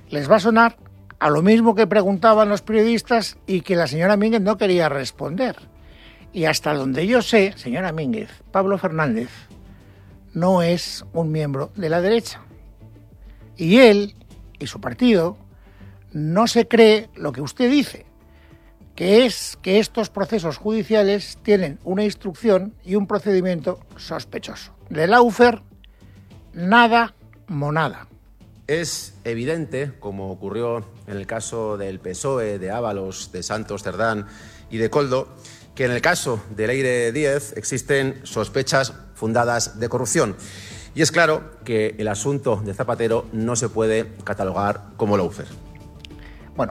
les va a sonar a lo mismo que preguntaban los periodistas y que la señora Mínguez no quería responder. Y hasta donde yo sé, señora Mínguez, Pablo Fernández no es un miembro de la derecha. Y él y su partido no se cree lo que usted dice, que es que estos procesos judiciales tienen una instrucción y un procedimiento sospechoso. De Lawfare, nada, monada. Es evidente, como ocurrió en el caso del PSOE, de Ábalos, de Santos Cerdán y de Koldo, que en el caso de Leire Díez existen sospechas fundadas de corrupción. Y es claro que el asunto de Zapatero no se puede catalogar como lawfare. Bueno,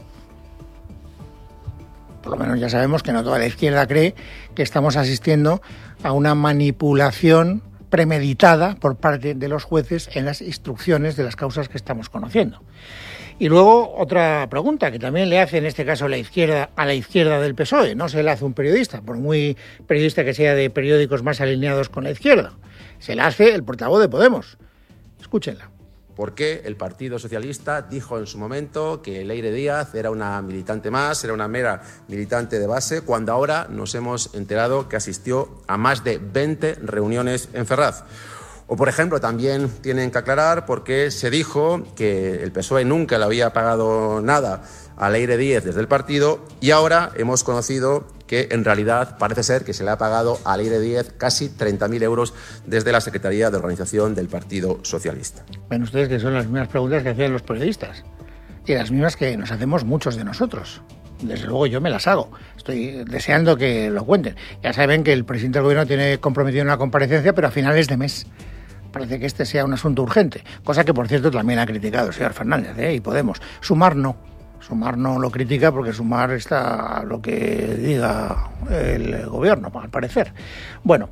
por lo menos ya sabemos que no toda la izquierda cree que estamos asistiendo a una manipulación premeditada por parte de los jueces en las instrucciones de las causas que estamos conociendo. Y luego otra pregunta que también le hace en este caso la izquierda a la izquierda del PSOE, no se la hace un periodista, por muy periodista que sea de periódicos más alineados con la izquierda, se la hace el portavoz de Podemos. Escúchenla. ¿Por qué el Partido Socialista dijo en su momento que Leire Díaz era una militante más, era una mera militante de base, cuando ahora nos hemos enterado que asistió a más de 20 reuniones en Ferraz? O, por ejemplo, también tienen que aclarar por qué se dijo que el PSOE nunca le había pagado nada a Leire Díaz desde el partido y ahora hemos conocido que en realidad parece ser que se le ha pagado a Leire Díaz casi 30.000 euros desde la Secretaría de Organización del Partido Socialista. Ven ustedes que son las mismas preguntas que hacían los periodistas y las mismas que nos hacemos muchos de nosotros. Desde luego yo me las hago. Estoy deseando que lo cuenten. Ya saben que el presidente del gobierno tiene comprometido una comparecencia, pero a finales de mes. Parece que este sea un asunto urgente, cosa que por cierto también ha criticado el señor Fernández y Podemos. Sumar no lo critica porque Sumar está a lo que diga el gobierno, al parecer. Bueno,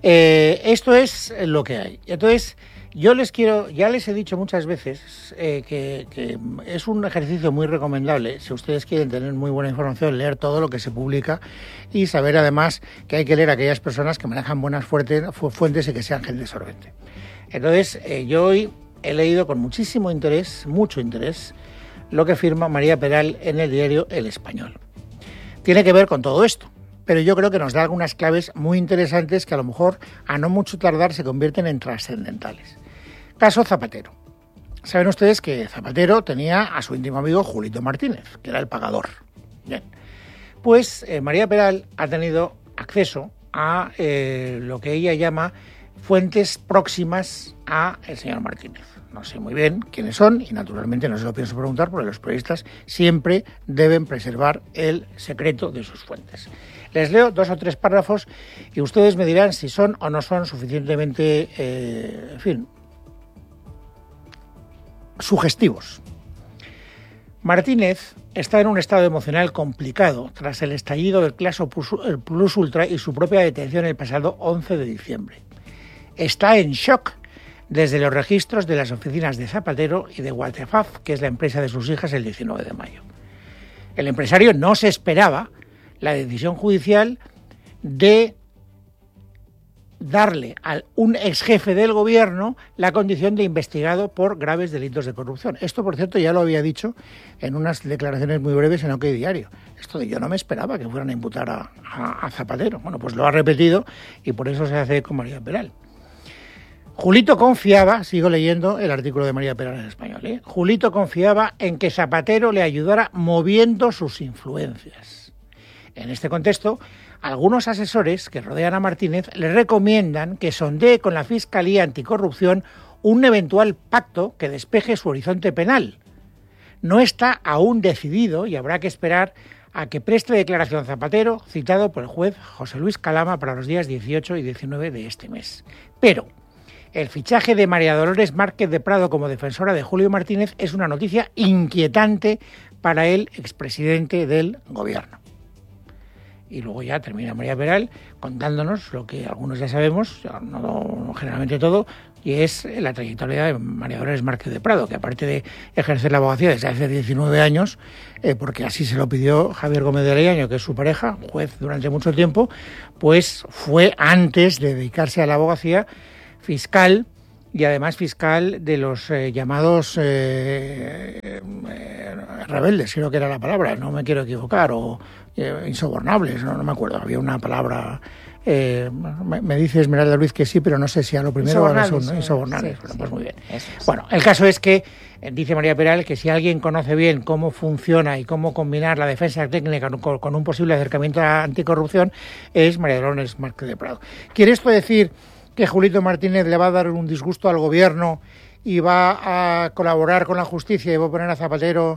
esto es lo que hay. Entonces, ya les he dicho muchas veces que es un ejercicio muy recomendable, si ustedes quieren tener muy buena información, leer todo lo que se publica y saber además que hay que leer a aquellas personas que manejan buenas fuentes y que sean gente solvente. Entonces, yo hoy he leído con muchísimo interés, mucho interés, lo que firma María Peral en el diario El Español. Tiene que ver con todo esto, pero yo creo que nos da algunas claves muy interesantes que a lo mejor a no mucho tardar se convierten en trascendentales. Caso Zapatero. Saben ustedes que Zapatero tenía a su íntimo amigo Julito Martínez, que era el pagador. Bien. Pues María Peral ha tenido acceso a lo que ella llama fuentes próximas a el señor Martínez. No sé muy bien quiénes son y naturalmente no se lo pienso preguntar porque los periodistas siempre deben preservar el secreto de sus fuentes. Les leo 2 o 3 párrafos y ustedes me dirán si son o no son suficientemente, sugestivos. Martínez está en un estado emocional complicado tras el estallido del caso Plus Ultra y su propia detención el pasado 11 de diciembre. Está en shock desde los registros de las oficinas de Zapatero y de Waltefaf, que es la empresa de sus hijas, el 19 de mayo. El empresario no se esperaba la decisión judicial de darle a un exjefe del gobierno la condición de investigado por graves delitos de corrupción. Esto, por cierto, ya lo había dicho en unas declaraciones muy breves en OK Diario. Esto de yo no me esperaba que fueran a imputar a Zapatero. Bueno, pues lo ha repetido y por eso se hace con María Peral. Julito confiaba, sigo leyendo el artículo de María Peral en Español, Julito confiaba en que Zapatero le ayudara moviendo sus influencias. En este contexto, algunos asesores que rodean a Martínez le recomiendan que sondee con la Fiscalía Anticorrupción un eventual pacto que despeje su horizonte penal. No está aún decidido y habrá que esperar a que preste declaración Zapatero, citado por el juez José Luis Calama para los días 18 y 19 de este mes. Pero el fichaje de María Dolores Márquez de Prado como defensora de Julio Martínez es una noticia inquietante para el expresidente del gobierno. Y luego ya termina María Peral contándonos lo que algunos ya sabemos, no generalmente todo, y es la trayectoria de María Dolores Márquez de Prado, que aparte de ejercer la abogacía desde hace 19 años, porque así se lo pidió Javier Gómez de Leaño, que es su pareja, juez durante mucho tiempo, pues fue, antes de dedicarse a la abogacía, fiscal, y además fiscal de los llamados rebeldes, creo que era la palabra, no me quiero equivocar, o insobornables, no me acuerdo, había una palabra. Me dice Esmeralda Luis que sí, pero no sé si a lo primero o a lo segundo. Insobornables. Sí, pues muy bien. Bueno, el caso es que dice María Peral que si alguien conoce bien cómo funciona y cómo combinar la defensa técnica con un posible acercamiento a la anticorrupción es María Dolores Márquez de Prado. ¿Quiere esto decir que Julito Martínez le va a dar un disgusto al gobierno y va a colaborar con la justicia y va a poner a Zapatero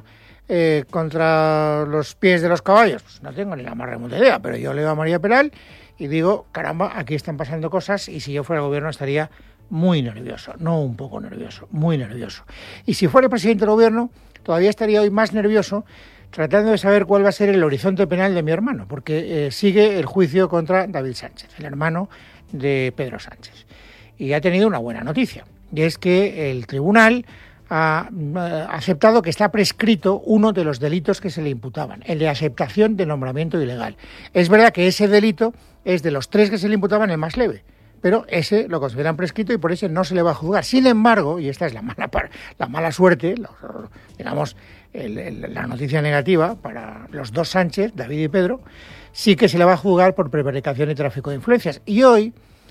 contra los pies de los caballos? Pues no tengo ni la más remota idea, pero yo leo a María Peral y digo, caramba, aquí están pasando cosas y si yo fuera el gobierno estaría muy nervioso, no un poco nervioso, muy nervioso. Y si fuera el presidente del gobierno, todavía estaría hoy más nervioso tratando de saber cuál va a ser el horizonte penal de mi hermano, porque sigue el juicio contra David Sánchez, el hermano de Pedro Sánchez. Y ha tenido una buena noticia, y es que el tribunal ha aceptado que está prescrito uno de los delitos que se le imputaban, el de aceptación de nombramiento ilegal. Es verdad que ese delito es de los 3 que se le imputaban el más leve, pero ese lo consideran prescrito y por ese no se le va a juzgar. Sin embargo, y esta es la mala suerte, digamos, la noticia negativa para los 2 Sánchez, David y Pedro, sí que se le va a juzgar por prevaricación y tráfico de influencias. Y hoy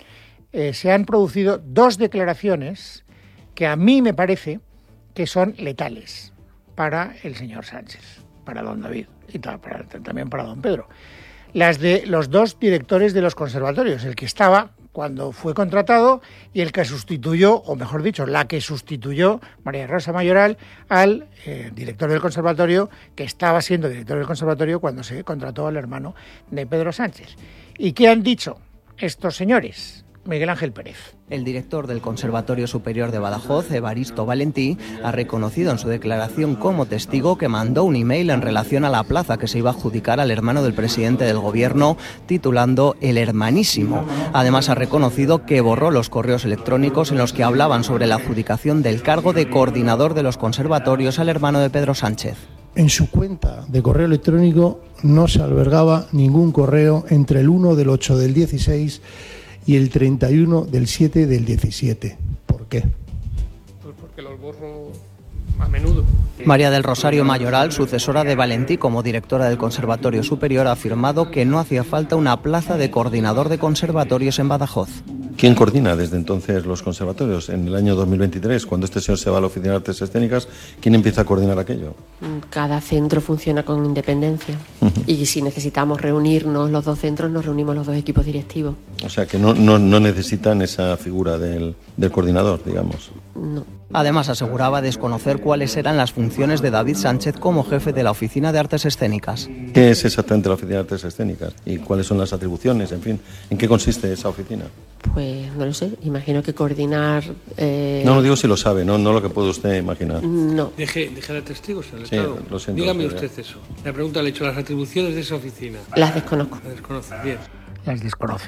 se han producido 2 declaraciones que a mí me parece que son letales para el señor Sánchez, para don David y también para don Pedro. Las de los 2 directores de los conservatorios, el que estaba cuando fue contratado y el que sustituyó, o mejor dicho, la que sustituyó María Rosa Mayoral al director del conservatorio, que estaba siendo director del conservatorio cuando se contrató al hermano de Pedro Sánchez. ¿Y qué han dicho estos señores? Miguel Ángel Pérez. El director del Conservatorio Superior de Badajoz, Evaristo Valentí, ha reconocido en su declaración como testigo que mandó un email en relación a la plaza que se iba a adjudicar al hermano del presidente del gobierno, titulando El Hermanísimo. Además, ha reconocido que borró los correos electrónicos en los que hablaban sobre la adjudicación del cargo de coordinador de los conservatorios al hermano de Pedro Sánchez. En su cuenta de correo electrónico no se albergaba ningún correo entre el 1 del 8 del 16 y el 31 del 7 del 17. ¿Por qué? Pues porque los borro a menudo. María del Rosario Mayoral, sucesora de Valentí como directora del Conservatorio Superior, ha afirmado que no hacía falta una plaza de coordinador de conservatorios en Badajoz. ¿Quién coordina desde entonces los conservatorios? En el año 2023, cuando este señor se va a la Oficina de Artes Escénicas, ¿quién empieza a coordinar aquello? Cada centro funciona con independencia. Y si necesitamos reunirnos los 2 centros, nos reunimos los 2 equipos directivos. O sea, que no necesitan esa figura del coordinador, digamos. No. Además, aseguraba desconocer cuáles eran las funciones de David Sánchez como jefe de la Oficina de Artes Escénicas. ¿Qué es exactamente la Oficina de Artes Escénicas? ¿Y cuáles son las atribuciones? En fin, ¿en qué consiste esa oficina? Pues no lo sé, imagino que coordinar... No digo si lo sabe, no lo que puede usted imaginar. No. Deje de testigos al Sí, Estado. lo siento. Dígame usted eso. La pregunta le he hecho, las atribuciones de esa oficina. Las desconozco. Las desconoce, bien. Las desconoce.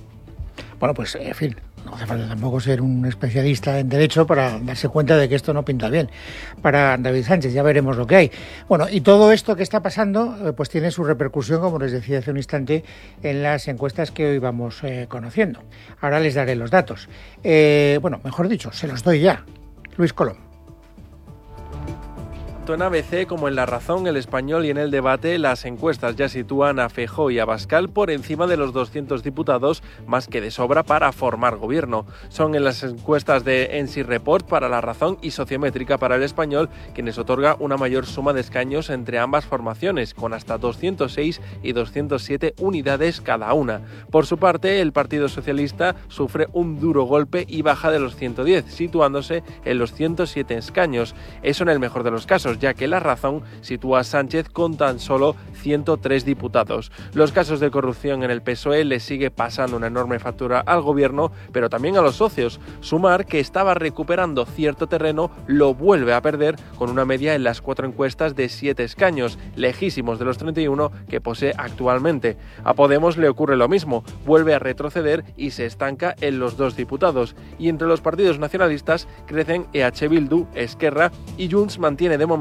Bueno, pues, en fin, no hace falta tampoco ser un especialista en derecho para darse cuenta de que esto no pinta bien para David Sánchez. Ya veremos lo que hay. Bueno, y todo esto que está pasando pues tiene su repercusión, como les decía hace un instante, en las encuestas que hoy vamos conociendo. Ahora les daré los datos. Bueno, mejor dicho, se los doy ya. Luis Colom. Tanto en ABC como en La Razón, El Español y en El Debate, las encuestas ya sitúan a Feijóo y a Abascal por encima de los 200 diputados, más que de sobra para formar gobierno. Son en las encuestas de NC Report para La Razón y Sociométrica para El Español quienes otorga una mayor suma de escaños entre ambas formaciones, con hasta 206 y 207 unidades cada una. Por su parte, el Partido Socialista sufre un duro golpe y baja de los 110, situándose en los 107 escaños. Eso en el mejor de los casos, ya que La Razón sitúa a Sánchez con tan solo 103 diputados. Los casos de corrupción en el PSOE le sigue pasando una enorme factura al gobierno, pero también a los socios. Sumar, que estaba recuperando cierto terreno, lo vuelve a perder con una media en las 4 encuestas de 7 escaños, lejísimos de los 31 que posee actualmente. A Podemos le ocurre lo mismo, vuelve a retroceder y se estanca en los 2 diputados. Y entre los partidos nacionalistas crecen EH Bildu, Esquerra y Junts mantiene de momento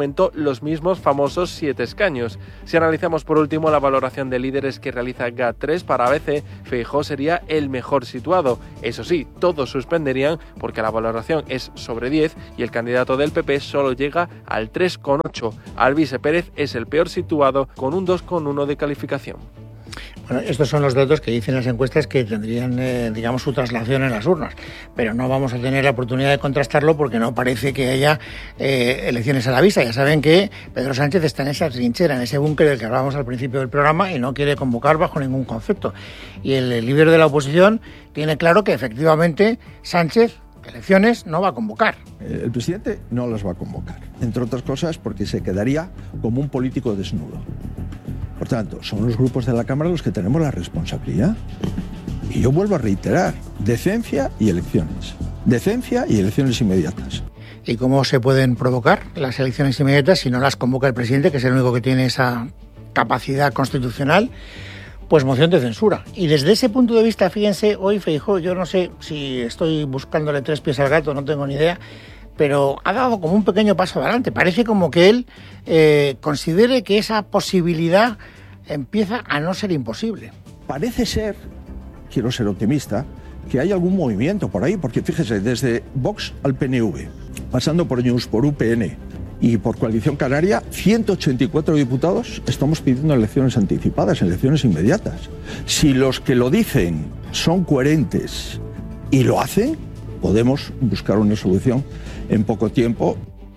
momento los mismos famosos 7 escaños. Si analizamos por último la valoración de líderes que realiza GAT3 para ABC, Feijóo sería el mejor situado. Eso sí, todos suspenderían porque la valoración es sobre 10 y el candidato del PP solo llega al 3,8. Alvise Pérez es el peor situado con un 2,1 de calificación. Bueno, estos son los datos que dicen las encuestas que tendrían, digamos, su traslación en las urnas, pero no vamos a tener la oportunidad de contrastarlo porque no parece que haya elecciones a la vista. Ya saben que Pedro Sánchez está en esa trinchera, en ese búnker del que hablábamos al principio del programa y no quiere convocar bajo ningún concepto. Y el líder de la oposición tiene claro que efectivamente Sánchez elecciones no va a convocar. El presidente no las va a convocar, entre otras cosas porque se quedaría como un político desnudo. Por tanto, son los grupos de la Cámara los que tenemos la responsabilidad. Y yo vuelvo a reiterar, decencia y elecciones. Decencia y elecciones inmediatas. ¿Y cómo se pueden provocar las elecciones inmediatas si no las convoca el presidente, que es el único que tiene esa capacidad constitucional? Pues moción de censura. Y desde ese punto de vista, fíjense, hoy Feijóo, yo no sé si estoy buscándole 3 pies al gato, no tengo ni idea, pero ha dado como un pequeño paso adelante. Parece como que él considere que esa posibilidad empieza a no ser imposible. Parece ser, quiero ser optimista, que hay algún movimiento por ahí, porque fíjese, desde Vox al PNV, pasando por News, por UPN y por Coalición Canaria, 184 diputados estamos pidiendo elecciones anticipadas, elecciones inmediatas. Si los que lo dicen son coherentes y lo hacen, podemos buscar una solución en poco tiempo.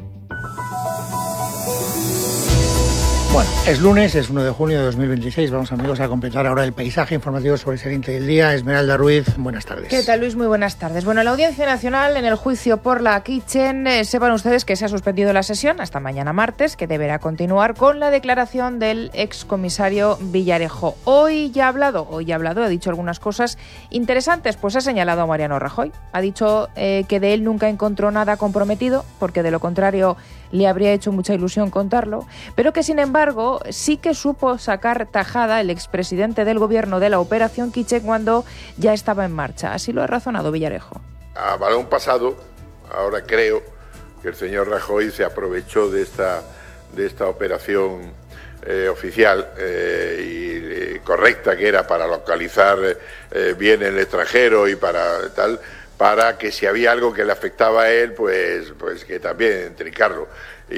Bueno, es lunes, es 1 de junio de 2026. Vamos, amigos, a completar ahora el paisaje informativo sobresaliente del día. Esmeralda Ruiz, buenas tardes. ¿Qué tal, Luis? Muy buenas tardes. Bueno, en la Audiencia Nacional, en el juicio por la Kitchen, sepan ustedes que se ha suspendido la sesión hasta mañana martes, que deberá continuar con la declaración del excomisario Villarejo. Hoy ya ha hablado, ha dicho algunas cosas interesantes, pues ha señalado a Mariano Rajoy. Ha dicho que de él nunca encontró nada comprometido, porque de lo contrario le habría hecho mucha ilusión contarlo, pero que sin embargo sí que supo sacar tajada el expresidente del gobierno de la Operación Kitchen cuando ya estaba en marcha. Así lo ha razonado Villarejo. A balón pasado, ahora creo que el señor Rajoy se aprovechó de esta operación oficial y correcta que era para localizar bien el extranjero y para que si había algo que le afectaba a él, pues que también trincarlo.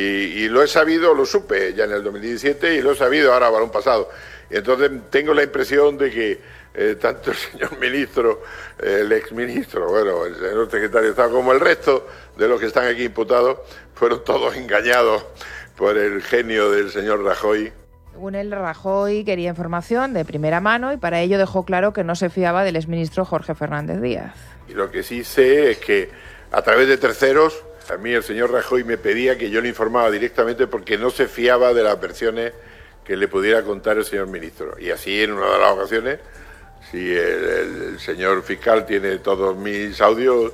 Y lo he sabido, lo supe ya en el 2017 y lo he sabido ahora a balón pasado. Y entonces tengo la impresión de que tanto el señor ministro, el exministro, bueno, el señor secretario de Estado, como el resto de los que están aquí imputados, fueron todos engañados por el genio del señor Rajoy. Según él, Rajoy quería información de primera mano y para ello dejó claro que no se fiaba del exministro Jorge Fernández Díaz. Y lo que sí sé es que a través de terceros, a mí el señor Rajoy me pedía que yo le informaba directamente porque no se fiaba de las versiones que le pudiera contar el señor ministro. Y así en una de las ocasiones, si el señor fiscal tiene todos mis audios,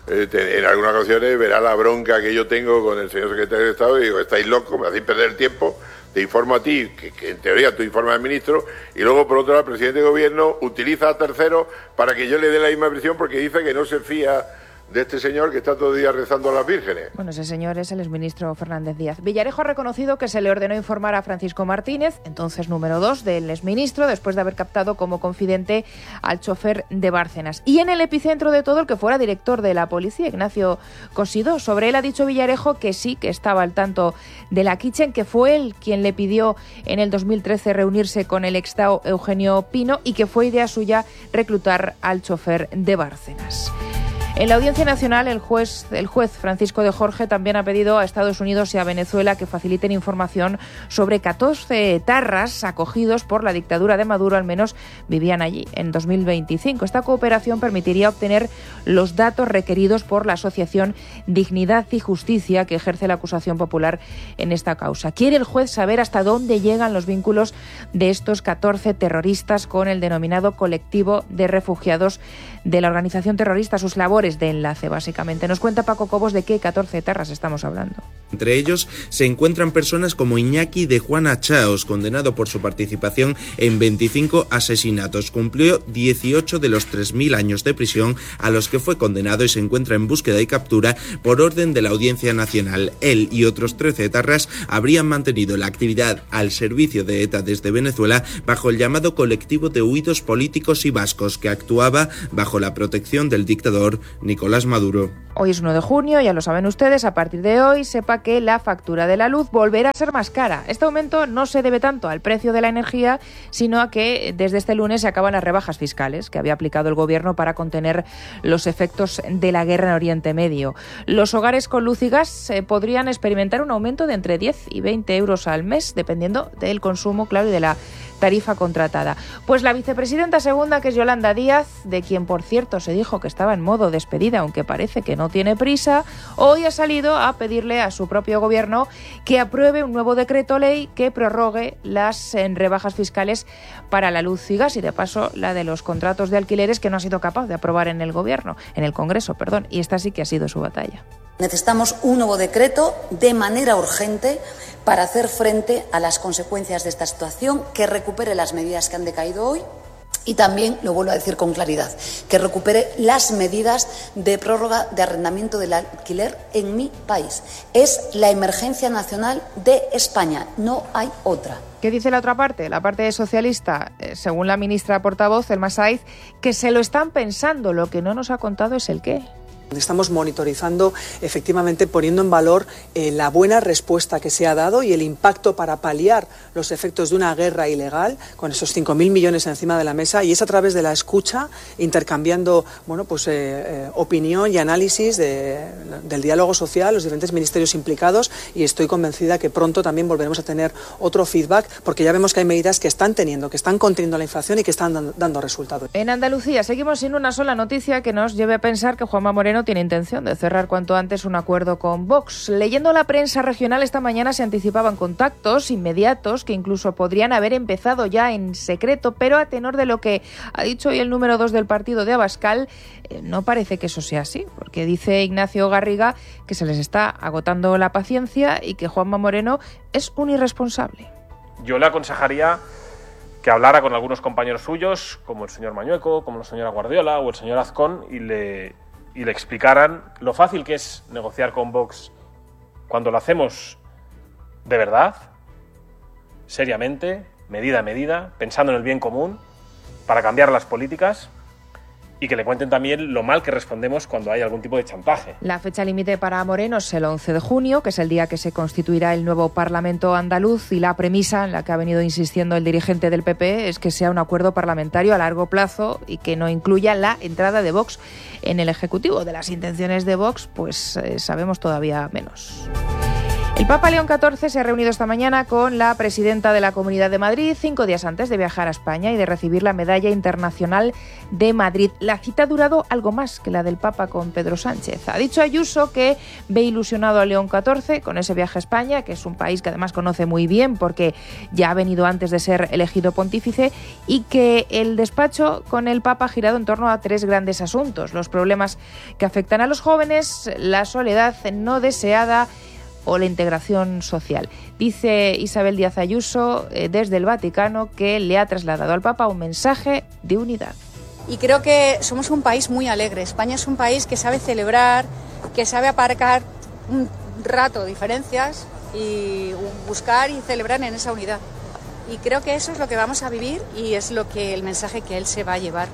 en algunas ocasiones verá la bronca que yo tengo con el señor secretario de Estado y digo, estáis locos, me hacéis perder el tiempo, te informo a ti, que en teoría tú informas al ministro, y luego por otro lado el presidente de gobierno utiliza a terceros para que yo le dé la misma versión porque dice que no se fía de este señor que está todo el día rezando a las vírgenes. Bueno, ese señor es el exministro Fernández Díaz. Villarejo ha reconocido que se le ordenó informar a Francisco Martínez, entonces número 2 del exministro, después de haber captado como confidente al chofer de Bárcenas. Y en el epicentro de todo, el que fuera director de la policía, Ignacio Cosidó. Sobre él ha dicho Villarejo que sí, que estaba al tanto de la Kitchen, que fue él quien le pidió en el 2013 reunirse con el exdao Eugenio Pino y que fue idea suya reclutar al chofer de Bárcenas. En la Audiencia Nacional, el juez Francisco de Jorge también ha pedido a Estados Unidos y a Venezuela que faciliten información sobre 14 etarras acogidos por la dictadura de Maduro, al menos vivían allí en 2025. Esta cooperación permitiría obtener los datos requeridos por la asociación Dignidad y Justicia que ejerce la acusación popular en esta causa. Quiere el juez saber hasta dónde llegan los vínculos de estos 14 terroristas con el denominado colectivo de refugiados de la organización terrorista, sus labores labores de enlace, básicamente. Nos cuenta Paco Cobos de qué 14 etarras estamos hablando. Entre ellos se encuentran personas como Iñaki de Juana Chaos, condenado por su participación en 25 asesinatos. Cumplió 18 de los 3.000 años de prisión a los que fue condenado y se encuentra en búsqueda y captura por orden de la Audiencia Nacional. Él y otros 13 etarras habrían mantenido la actividad al servicio de ETA desde Venezuela bajo el llamado colectivo de huidos políticos y vascos, que actuaba bajo la protección del dictador Nicolás Maduro. Hoy es 1 de junio, ya lo saben ustedes, a partir de hoy sepa que la factura de la luz volverá a ser más cara. Este aumento no se debe tanto al precio de la energía, sino a que desde este lunes se acaban las rebajas fiscales que había aplicado el Gobierno para contener los efectos de la guerra en Oriente Medio. Los hogares con luz y gas podrían experimentar un aumento de entre 10 y 20 euros al mes, dependiendo del consumo, claro, y de la tarifa contratada. Pues la vicepresidenta segunda, que es Yolanda Díaz, de quien por cierto se dijo que estaba en modo despedida, aunque parece que no tiene prisa, hoy ha salido a pedirle a su propio gobierno que apruebe un nuevo decreto ley que prorrogue las rebajas fiscales para la luz y gas y de paso la de los contratos de alquileres que no ha sido capaz de aprobar en el Congreso, y esta sí que ha sido su batalla. Necesitamos un nuevo decreto de manera urgente para hacer frente a las consecuencias de esta situación, que recupere las medidas que han decaído hoy y también, lo vuelvo a decir con claridad, que recupere las medidas de prórroga de arrendamiento del alquiler en mi país. Es la emergencia nacional de España, no hay otra. ¿Qué dice la otra parte? La parte socialista, según la ministra portavoz, Elma Saiz, que se lo están pensando, lo que no nos ha contado es el qué. Estamos monitorizando, efectivamente poniendo en valor la buena respuesta que se ha dado y el impacto para paliar los efectos de una guerra ilegal, con esos 5.000 millones encima de la mesa, y es a través de la escucha, intercambiando opinión y análisis del diálogo social, los diferentes ministerios implicados, y estoy convencida que pronto también volveremos a tener otro feedback, porque ya vemos que hay medidas que están conteniendo la inflación y que están dando resultados. En Andalucía seguimos sin una sola noticia que nos lleve a pensar que Juanma Moreno tiene intención de cerrar cuanto antes un acuerdo con Vox. Leyendo la prensa regional esta mañana se anticipaban contactos inmediatos que incluso podrían haber empezado ya en secreto, pero a tenor de lo que ha dicho hoy el número 2 del partido de Abascal, no parece que eso sea así, porque dice Ignacio Garriga que se les está agotando la paciencia y que Juanma Moreno es un irresponsable. Yo le aconsejaría que hablara con algunos compañeros suyos, como el señor Mañueco, como la señora Guardiola o el señor Azcón, y le explicaran lo fácil que es negociar con Vox cuando lo hacemos de verdad, seriamente, medida a medida, pensando en el bien común, para cambiar las políticas, y que le cuenten también lo mal que respondemos cuando hay algún tipo de chantaje. La fecha límite para Moreno es el 11 de junio, que es el día que se constituirá el nuevo Parlamento andaluz, y la premisa en la que ha venido insistiendo el dirigente del PP es que sea un acuerdo parlamentario a largo plazo y que no incluya la entrada de Vox en el Ejecutivo. De las intenciones de Vox, pues sabemos todavía menos. El Papa León XIV se ha reunido esta mañana con la presidenta de la Comunidad de Madrid, 5 días antes de viajar a España y de recibir la Medalla Internacional de Madrid. La cita ha durado algo más que la del Papa con Pedro Sánchez. Ha dicho Ayuso que ve ilusionado a León XIV con ese viaje a España, que es un país que además conoce muy bien porque ya ha venido antes de ser elegido pontífice, y que el despacho con el Papa ha girado en torno a 3 grandes asuntos: los problemas que afectan a los jóvenes, la soledad no deseada o la integración social. Dice Isabel Díaz Ayuso desde el Vaticano que le ha trasladado al Papa un mensaje de unidad. Y creo que somos un país muy alegre. España es un país que sabe celebrar, que sabe aparcar un rato diferencias y buscar y celebrar en esa unidad. Y creo que eso es lo que vamos a vivir y es el mensaje que él se va a llevar.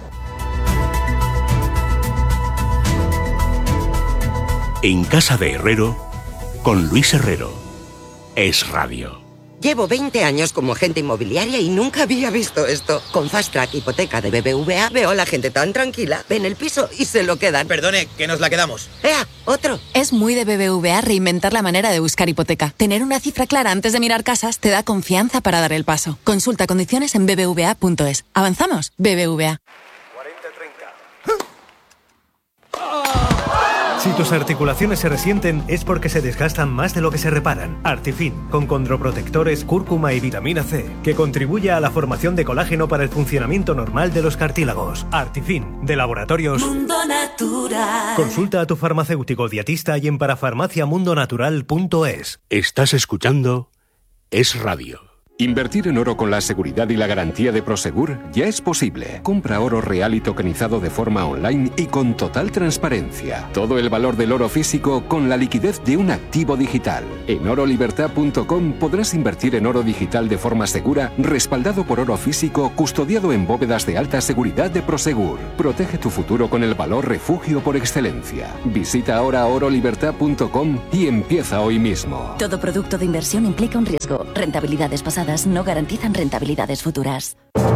En Casa de Herrero, con Luis Herrero. Es Radio. Llevo 20 años como agente inmobiliaria y nunca había visto esto. Con Fast Track Hipoteca de BBVA veo a la gente tan tranquila. Ven el piso y se lo quedan. Perdone, que nos la quedamos. ¡Ea! ¡Otro! Es muy de BBVA reinventar la manera de buscar hipoteca. Tener una cifra clara antes de mirar casas te da confianza para dar el paso. Consulta condiciones en bbva.es. ¿Avanzamos? BBVA. 40-30. Si tus articulaciones se resienten es porque se desgastan más de lo que se reparan. Artifin, con condroprotectores, cúrcuma y vitamina C, que contribuye a la formación de colágeno para el funcionamiento normal de los cartílagos. Artifin, de Laboratorios Mundo Natural. Consulta a tu farmacéutico dietista y en parafarmaciamundonatural.es. Estás escuchando Es Radio. Invertir en oro con la seguridad y la garantía de Prosegur ya es posible. Compra oro real y tokenizado de forma online y con total transparencia. Todo el valor del oro físico con la liquidez de un activo digital. En orolibertad.com podrás invertir en oro digital de forma segura, respaldado por oro físico, custodiado en bóvedas de alta seguridad de Prosegur. Protege tu futuro con el valor refugio por excelencia. Visita ahora orolibertad.com y empieza hoy mismo. Todo producto de inversión implica un riesgo. Rentabilidades pasadas no garantizan rentabilidades futuras.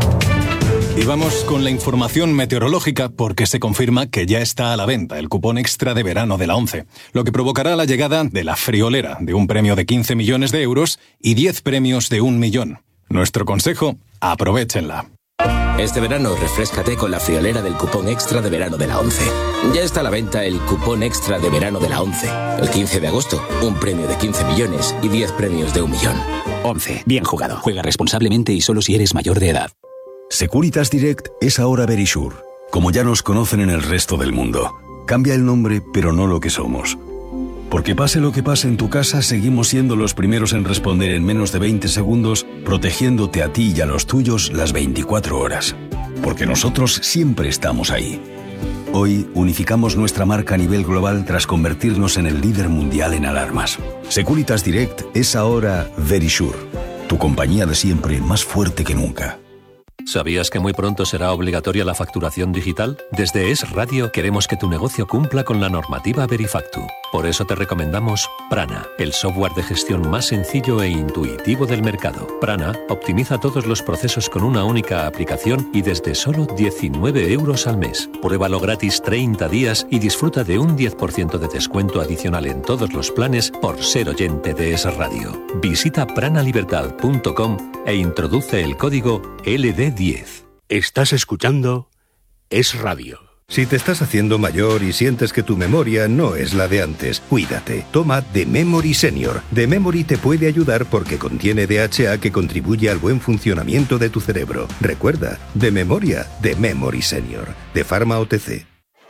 Y vamos con la información meteorológica porque se confirma que ya está a la venta el cupón extra de verano de la ONCE, lo que provocará la llegada de la friolera de un premio de 15 millones de euros y 10 premios de 1 millón. Nuestro consejo, aprovéchenla. Este verano refréscate con la friolera del cupón extra de verano de la ONCE. Ya está a la venta el cupón extra de verano de la ONCE. El 15 de agosto, un premio de 15 millones y 10 premios de 1 millón. ONCE. Bien jugado. Juega responsablemente y solo si eres mayor de edad. Securitas Direct es ahora Verisure, como ya nos conocen en el resto del mundo. Cambia el nombre, pero no lo que somos. Porque pase lo que pase en tu casa, seguimos siendo los primeros en responder en menos de 20 segundos, protegiéndote a ti y a los tuyos las 24 horas. Porque nosotros siempre estamos ahí. Hoy unificamos nuestra marca a nivel global tras convertirnos en el líder mundial en alarmas. Securitas Direct es ahora Verisure, tu compañía de siempre más fuerte que nunca. ¿Sabías que muy pronto será obligatoria la facturación digital? Desde Es Radio queremos que tu negocio cumpla con la normativa Verifactu. Por eso te recomendamos Prana, el software de gestión más sencillo e intuitivo del mercado. Prana optimiza todos los procesos con una única aplicación y desde solo 19 euros al mes. Pruébalo gratis 30 días y disfruta de un 10% de descuento adicional en todos los planes por ser oyente de Es Radio. Visita pranalibertad.com e introduce el código LD10. Estás escuchando Es Radio. Si te estás haciendo mayor y sientes que tu memoria no es la de antes, cuídate. Toma The Memory Senior. The Memory te puede ayudar porque contiene DHA que contribuye al buen funcionamiento de tu cerebro. Recuerda, de memoria, The Memory Senior. De Pharma OTC.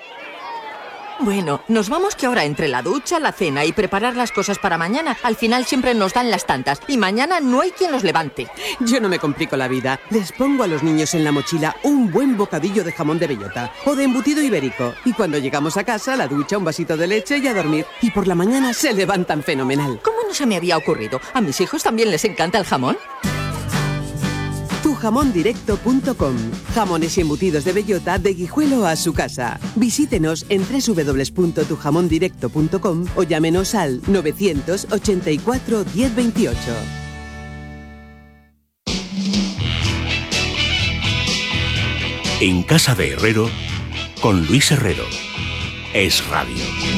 Bueno, nos vamos que ahora entre la ducha, la cena y preparar las cosas para mañana, al final siempre nos dan las tantas y mañana no hay quien los levante. Yo no me complico la vida. Les pongo a los niños en la mochila un buen bocadillo de jamón de bellota o de embutido ibérico. Y cuando llegamos a casa, la ducha, un vasito de leche y a dormir. Y por la mañana se levantan fenomenal. ¿Cómo no se me había ocurrido? ¿A mis hijos también les encanta el jamón? Tujamondirecto.com. Jamones y embutidos de bellota de Guijuelo a su casa. Visítenos en www.tujamondirecto.com o llámenos al 984 1028. En Casa de Herrero, con Luis Herrero. Es Radio.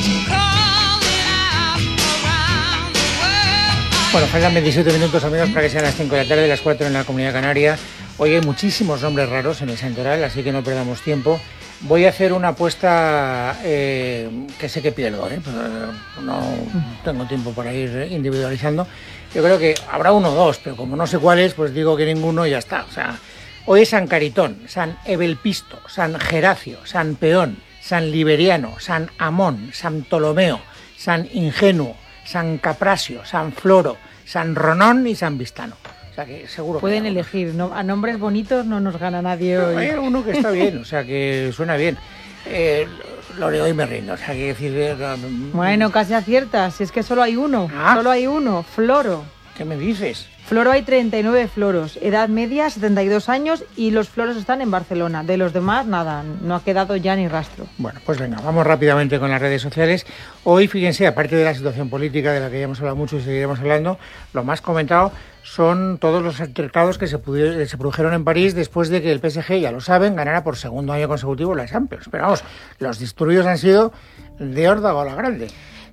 Bueno, faltan 27 minutos amigos para que sean las 5 de la tarde, las 4 en la Comunidad Canaria. Hoy hay muchísimos nombres raros en el Santoral, así que no perdamos tiempo. Voy a hacer una apuesta que sé que pierdo, no tengo tiempo para ir individualizando. Yo creo que habrá uno o dos, pero como no sé cuál es, pues digo que ninguno y ya está. O sea, hoy es San Caritón, San Evelpisto, San Geracio, San Peón, San Liberiano, San Amón, San Ptolomeo, San Ingenuo, San Caprasio, San Floro, San Ronón y San Vistano. O sea que seguro pueden que elegir, ¿no? A nombres bonitos no nos gana nadie hoy. Hay uno que está bien, o sea que suena bien. Lo de hoy me rindo, o sea que decir... Bueno, casi aciertas, si es que solo hay uno, Floro. ¿Qué me dices? Floro hay 39 floros, edad media 72 años y los floros están en Barcelona. De los demás, nada, no ha quedado ya ni rastro. Bueno, pues venga, vamos rápidamente con las redes sociales. Hoy, fíjense, aparte de la situación política de la que ya hemos hablado mucho y seguiremos hablando, lo más comentado son todos los altercados que se produjeron en París después de que el PSG, ya lo saben, ganara por segundo año consecutivo la Champions. Pero vamos, los disturbios han sido de órdago a la grande.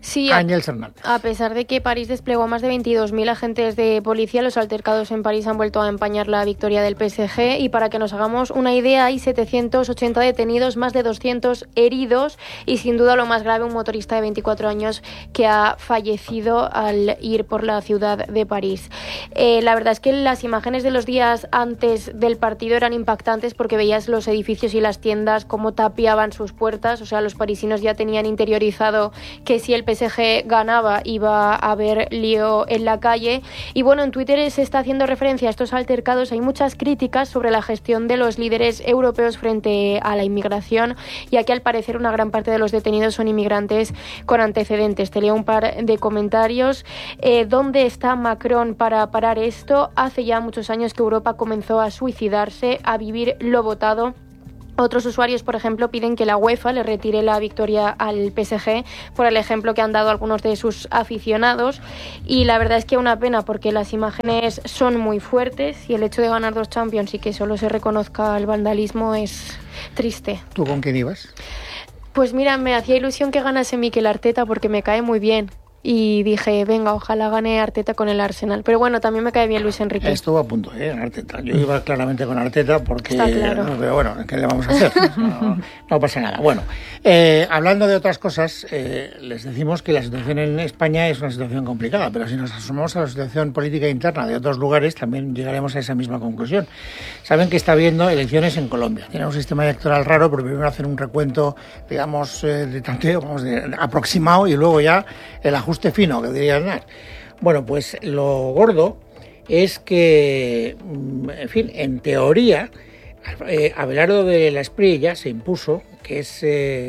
Sí, Ángel Hernández. A pesar de que París desplegó más de 22.000 agentes de policía, los altercados en París han vuelto a empañar la victoria del PSG y para que nos hagamos una idea hay 780 detenidos, más de 200 heridos y sin duda lo más grave, un motorista de 24 años que ha fallecido al ir por la ciudad de París. La verdad es que las imágenes de los días antes del partido eran impactantes porque veías los edificios y las tiendas cómo tapiaban sus puertas, o sea, los parisinos ya tenían interiorizado que si el PSG ganaba iba a haber lío en la calle y bueno, en Twitter se está haciendo referencia a estos altercados. Hay muchas críticas sobre la gestión de los líderes europeos frente a la inmigración, ya que al parecer una gran parte de los detenidos son inmigrantes con antecedentes. Te leo un par de comentarios. ¿Dónde está Macron para parar esto? Hace ya muchos años que Europa comenzó a suicidarse, a vivir lo votado. Otros usuarios, por ejemplo, piden que la UEFA le retire la victoria al PSG por el ejemplo que han dado algunos de sus aficionados y la verdad es que una pena porque las imágenes son muy fuertes y el hecho de ganar 2 Champions y que solo se reconozca el vandalismo es triste. ¿Tú con quién ibas? Pues mira, me hacía ilusión que ganase Mikel Arteta porque me cae muy bien. Y dije, venga, ojalá gane Arteta con el Arsenal. Pero bueno, también me cae bien Luis Enrique. Estuvo a punto, Arteta. Yo iba claramente con Arteta porque... Está claro. Pero bueno, ¿qué le vamos a hacer? No pasa nada. Bueno, hablando de otras cosas, les decimos que la situación en España es una situación complicada, pero si nos asomamos a la situación política interna de otros lugares, también llegaremos a esa misma conclusión. Saben que está habiendo elecciones en Colombia. Tienen un sistema electoral raro, pero primero hacen un recuento, digamos, de tanteo, aproximado, y luego ya el ajuste fino, que diría Aznar. Bueno, pues lo gordo es que, en fin, en teoría, Abelardo de la Espriella se impuso, que es,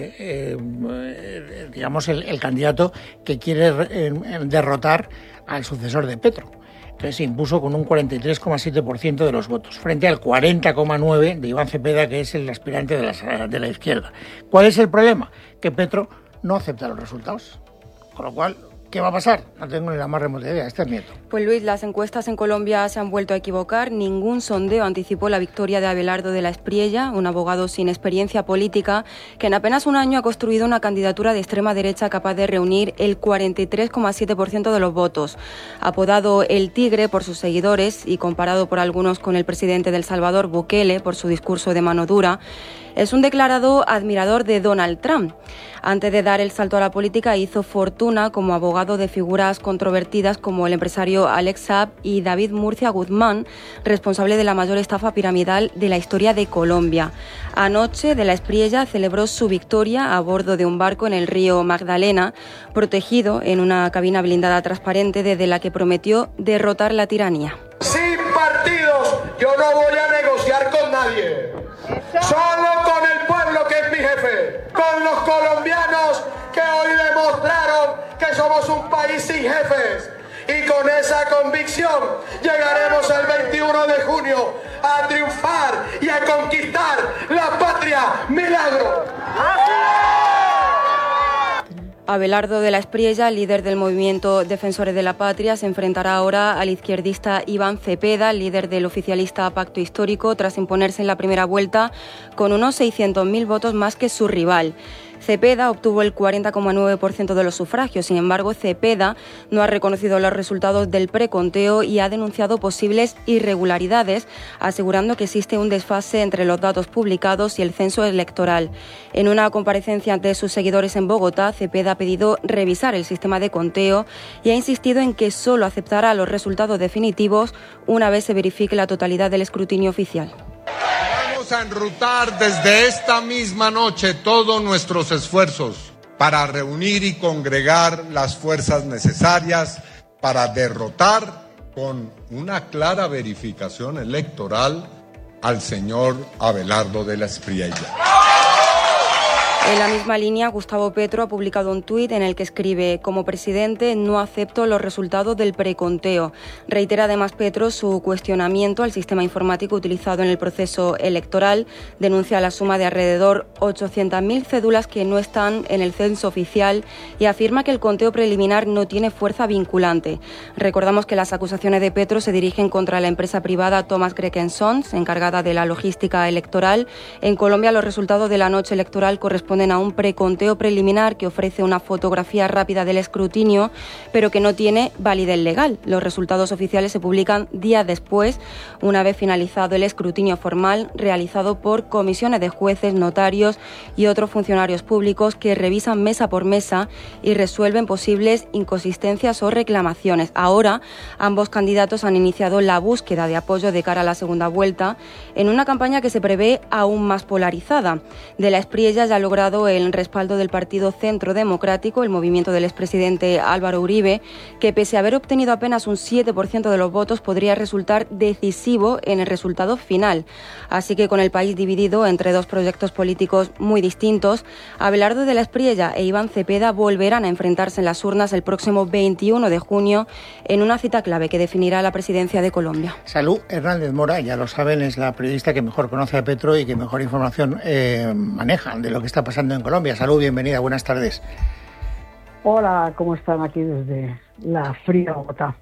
digamos, el candidato que quiere derrotar al sucesor de Petro. Entonces se impuso con un 43,7% de los votos, frente al 40,9% de Iván Cepeda, que es el aspirante de la izquierda. ¿Cuál es el problema? Que Petro no acepta los resultados. Con lo cual, ¿qué va a pasar? No tengo ni la más remota idea. Este es Nieto. Pues Luis, las encuestas en Colombia se han vuelto a equivocar. Ningún sondeo anticipó la victoria de Abelardo de la Espriella, un abogado sin experiencia política, que en apenas un año ha construido una candidatura de extrema derecha capaz de reunir el 43,7% de los votos. Apodado El Tigre por sus seguidores y comparado por algunos con el presidente de El Salvador, Bukele, por su discurso de mano dura, es un declarado admirador de Donald Trump. Antes de dar el salto a la política hizo fortuna como abogado de figuras controvertidas como el empresario Alex Saab y David Murcia Guzmán, responsable de la mayor estafa piramidal de la historia de Colombia. Anoche, de la Espriella celebró su victoria a bordo de un barco en el río Magdalena, protegido en una cabina blindada transparente desde la que prometió derrotar la tiranía. Sin partidos, yo no voy a negociar con nadie. Solo con el pueblo que es mi jefe, con los colombianos que hoy demostraron que somos un país sin jefes. Y con esa convicción llegaremos el 21 de junio a triunfar y a conquistar la patria milagro. Abelardo de la Espriella, líder del movimiento Defensores de la Patria, se enfrentará ahora al izquierdista Iván Cepeda, líder del oficialista Pacto Histórico, tras imponerse en la primera vuelta con unos 600.000 votos más que su rival. Cepeda obtuvo el 40,9% de los sufragios. Sin embargo, Cepeda no ha reconocido los resultados del preconteo y ha denunciado posibles irregularidades, asegurando que existe un desfase entre los datos publicados y el censo electoral. En una comparecencia ante sus seguidores en Bogotá, Cepeda ha pedido revisar el sistema de conteo y ha insistido en que solo aceptará los resultados definitivos una vez se verifique la totalidad del escrutinio oficial. Vamos a enrutar desde esta misma noche todos nuestros esfuerzos para reunir y congregar las fuerzas necesarias para derrotar con una clara verificación electoral al señor Abelardo de la Espriella. En la misma línea, Gustavo Petro ha publicado un tuit en el que escribe: como presidente no acepto los resultados del preconteo. Reitera además Petro su cuestionamiento al sistema informático utilizado en el proceso electoral, denuncia la suma de alrededor 800.000 cédulas que no están en el censo oficial y afirma que el conteo preliminar no tiene fuerza vinculante. Recordamos que las acusaciones de Petro se dirigen contra la empresa privada Thomas Gregg & Sons, encargada de la logística electoral. En Colombia los resultados de la noche electoral corresponden corresponden a un preconteo preliminar que ofrece una fotografía rápida del escrutinio, pero que no tiene validez legal. Los resultados oficiales se publican días después, una vez finalizado el escrutinio formal realizado por comisiones de jueces, notarios y otros funcionarios públicos que revisan mesa por mesa y resuelven posibles inconsistencias o reclamaciones. Ahora, ambos candidatos han iniciado la búsqueda de apoyo de cara a la segunda vuelta en una campaña que se prevé aún más polarizada. De la Espriella ya ha logrado el respaldo del Partido Centro Democrático, el movimiento del expresidente Álvaro Uribe, que pese a haber obtenido apenas un 7% de los votos podría resultar decisivo en el resultado final. Así que con el país dividido entre dos proyectos políticos muy distintos, Abelardo de la Espriella e Iván Cepeda volverán a enfrentarse en las urnas el próximo 21 de junio en una cita clave que definirá la presidencia de Colombia. Salud Hernández Mora, ya lo saben, es la periodista que mejor conoce a Petro y que mejor información maneja de lo que está pasando en Colombia. Salud, bienvenida, buenas tardes. Hola, ¿cómo están aquí desde la fría Bogotá?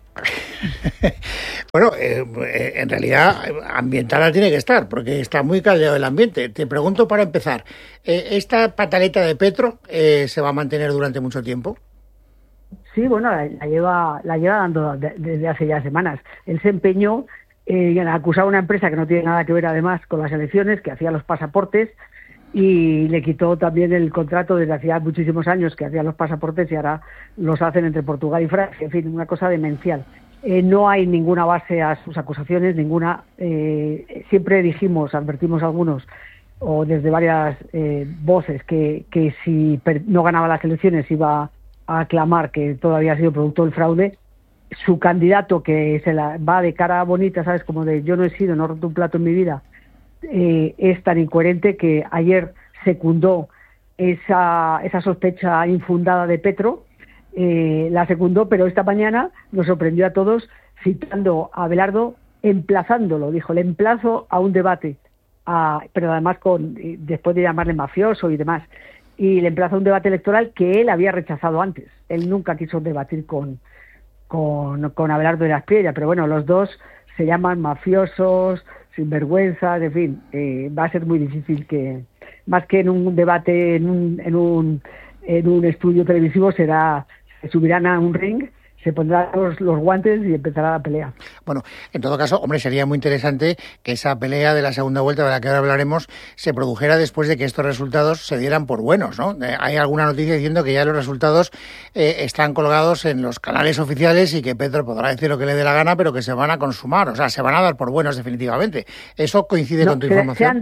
Bueno, en realidad ambientada tiene que estar, porque está muy caldeado el ambiente. Te pregunto para empezar, ¿esta pataleta de Petro se va a mantener durante mucho tiempo? Sí, bueno, la lleva dando desde hace ya semanas. Él se empeñó en acusar a una empresa que no tiene nada que ver además con las elecciones, que hacía los pasaportes, y le quitó también el contrato desde hacía muchísimos años que hacían los pasaportes y ahora los hacen entre Portugal y Francia. En fin, una cosa demencial. No hay ninguna base a sus acusaciones, ninguna. Siempre advertimos algunos, o desde varias voces, que si no ganaba las elecciones iba a aclamar que todo había sido producto del fraude. Su candidato, que se la va de cara bonita, ¿sabes? Como de yo no he sido, no he roto un plato en mi vida, es tan incoherente que ayer secundó esa sospecha infundada de Petro, la secundó, pero esta mañana nos sorprendió a todos citando a Abelardo, emplazándolo, dijo, le emplazo a un debate, pero además después de llamarle mafioso y demás, y le emplaza a un debate electoral que él había rechazado antes. Él nunca quiso debatir con Abelardo de la Espriella, pero bueno, los dos se llaman mafiosos, sinvergüenzas, en fin, va a ser muy difícil que, más que en un debate, en un estudio televisivo, se subirán a un ring, se pondrán los guantes y empezará la pelea. Bueno, en todo caso, hombre, sería muy interesante que esa pelea de la segunda vuelta, de la que ahora hablaremos, se produjera después de que estos resultados se dieran por buenos, ¿no? Hay alguna noticia diciendo que ya los resultados están colgados en los canales oficiales y que Petro podrá decir lo que le dé la gana, pero que se van a consumar, o sea, se van a dar por buenos definitivamente. ¿Eso coincide con tu información?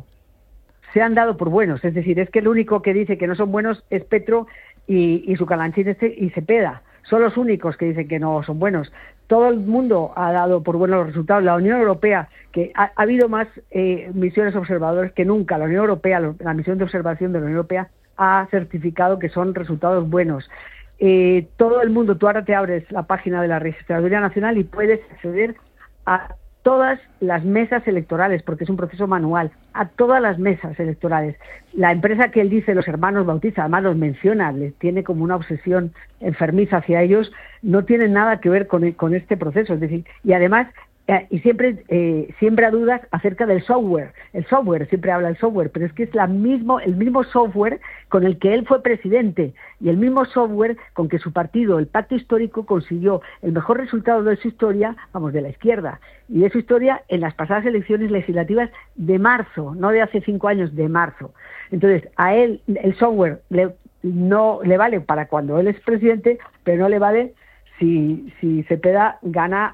Se han dado por buenos, es decir, es que el único que dice que no son buenos es Petro y su calanchín y Cepeda. Son los únicos que dicen que no son buenos. Todo el mundo ha dado por buenos los resultados. La Unión Europea, que ha habido más misiones observadoras que nunca. La Unión Europea, la misión de observación de la Unión Europea ha certificado que son resultados buenos. Todo el mundo, tú ahora te abres la página de la Registraduría Nacional y puedes acceder a todas las mesas electorales, porque es un proceso manual, a todas las mesas electorales. La empresa que él dice, los hermanos Bautista, además los menciona, les tiene como una obsesión enfermiza hacia ellos, no tiene nada que ver con este proceso. Es decir, y además, y siembra dudas acerca del software. El software, siempre habla del software, pero es que es el mismo software con el que él fue presidente y el mismo software con que su partido, el Pacto Histórico, consiguió el mejor resultado de su historia, de la izquierda, y de su historia en las pasadas elecciones legislativas de marzo, no de hace 5 años, de marzo. Entonces, a él el software no le vale para cuando él es presidente, pero no le vale si Cepeda gana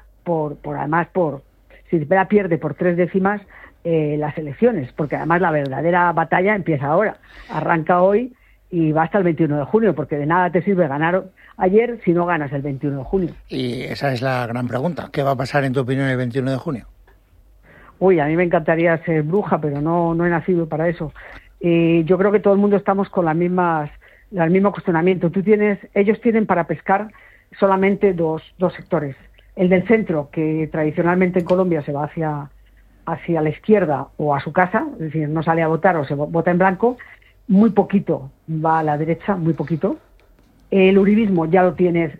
si Cepeda pierde por 3 décimas las elecciones, porque además la verdadera batalla empieza ahora, arranca hoy y va hasta el 21 de junio, porque de nada te sirve ganar ayer si no ganas el 21 de junio. Y esa es la gran pregunta, ¿qué va a pasar en tu opinión el 21 de junio? Uy, a mí me encantaría ser bruja, pero no he nacido para eso. Yo creo que todo el mundo estamos con el mismo cuestionamiento. Ellos tienen para pescar solamente dos sectores. El del centro, que tradicionalmente en Colombia se va hacia la izquierda o a su casa, es decir, no sale a votar o se vota en blanco, muy poquito va a la derecha, muy poquito. El uribismo ya lo tiene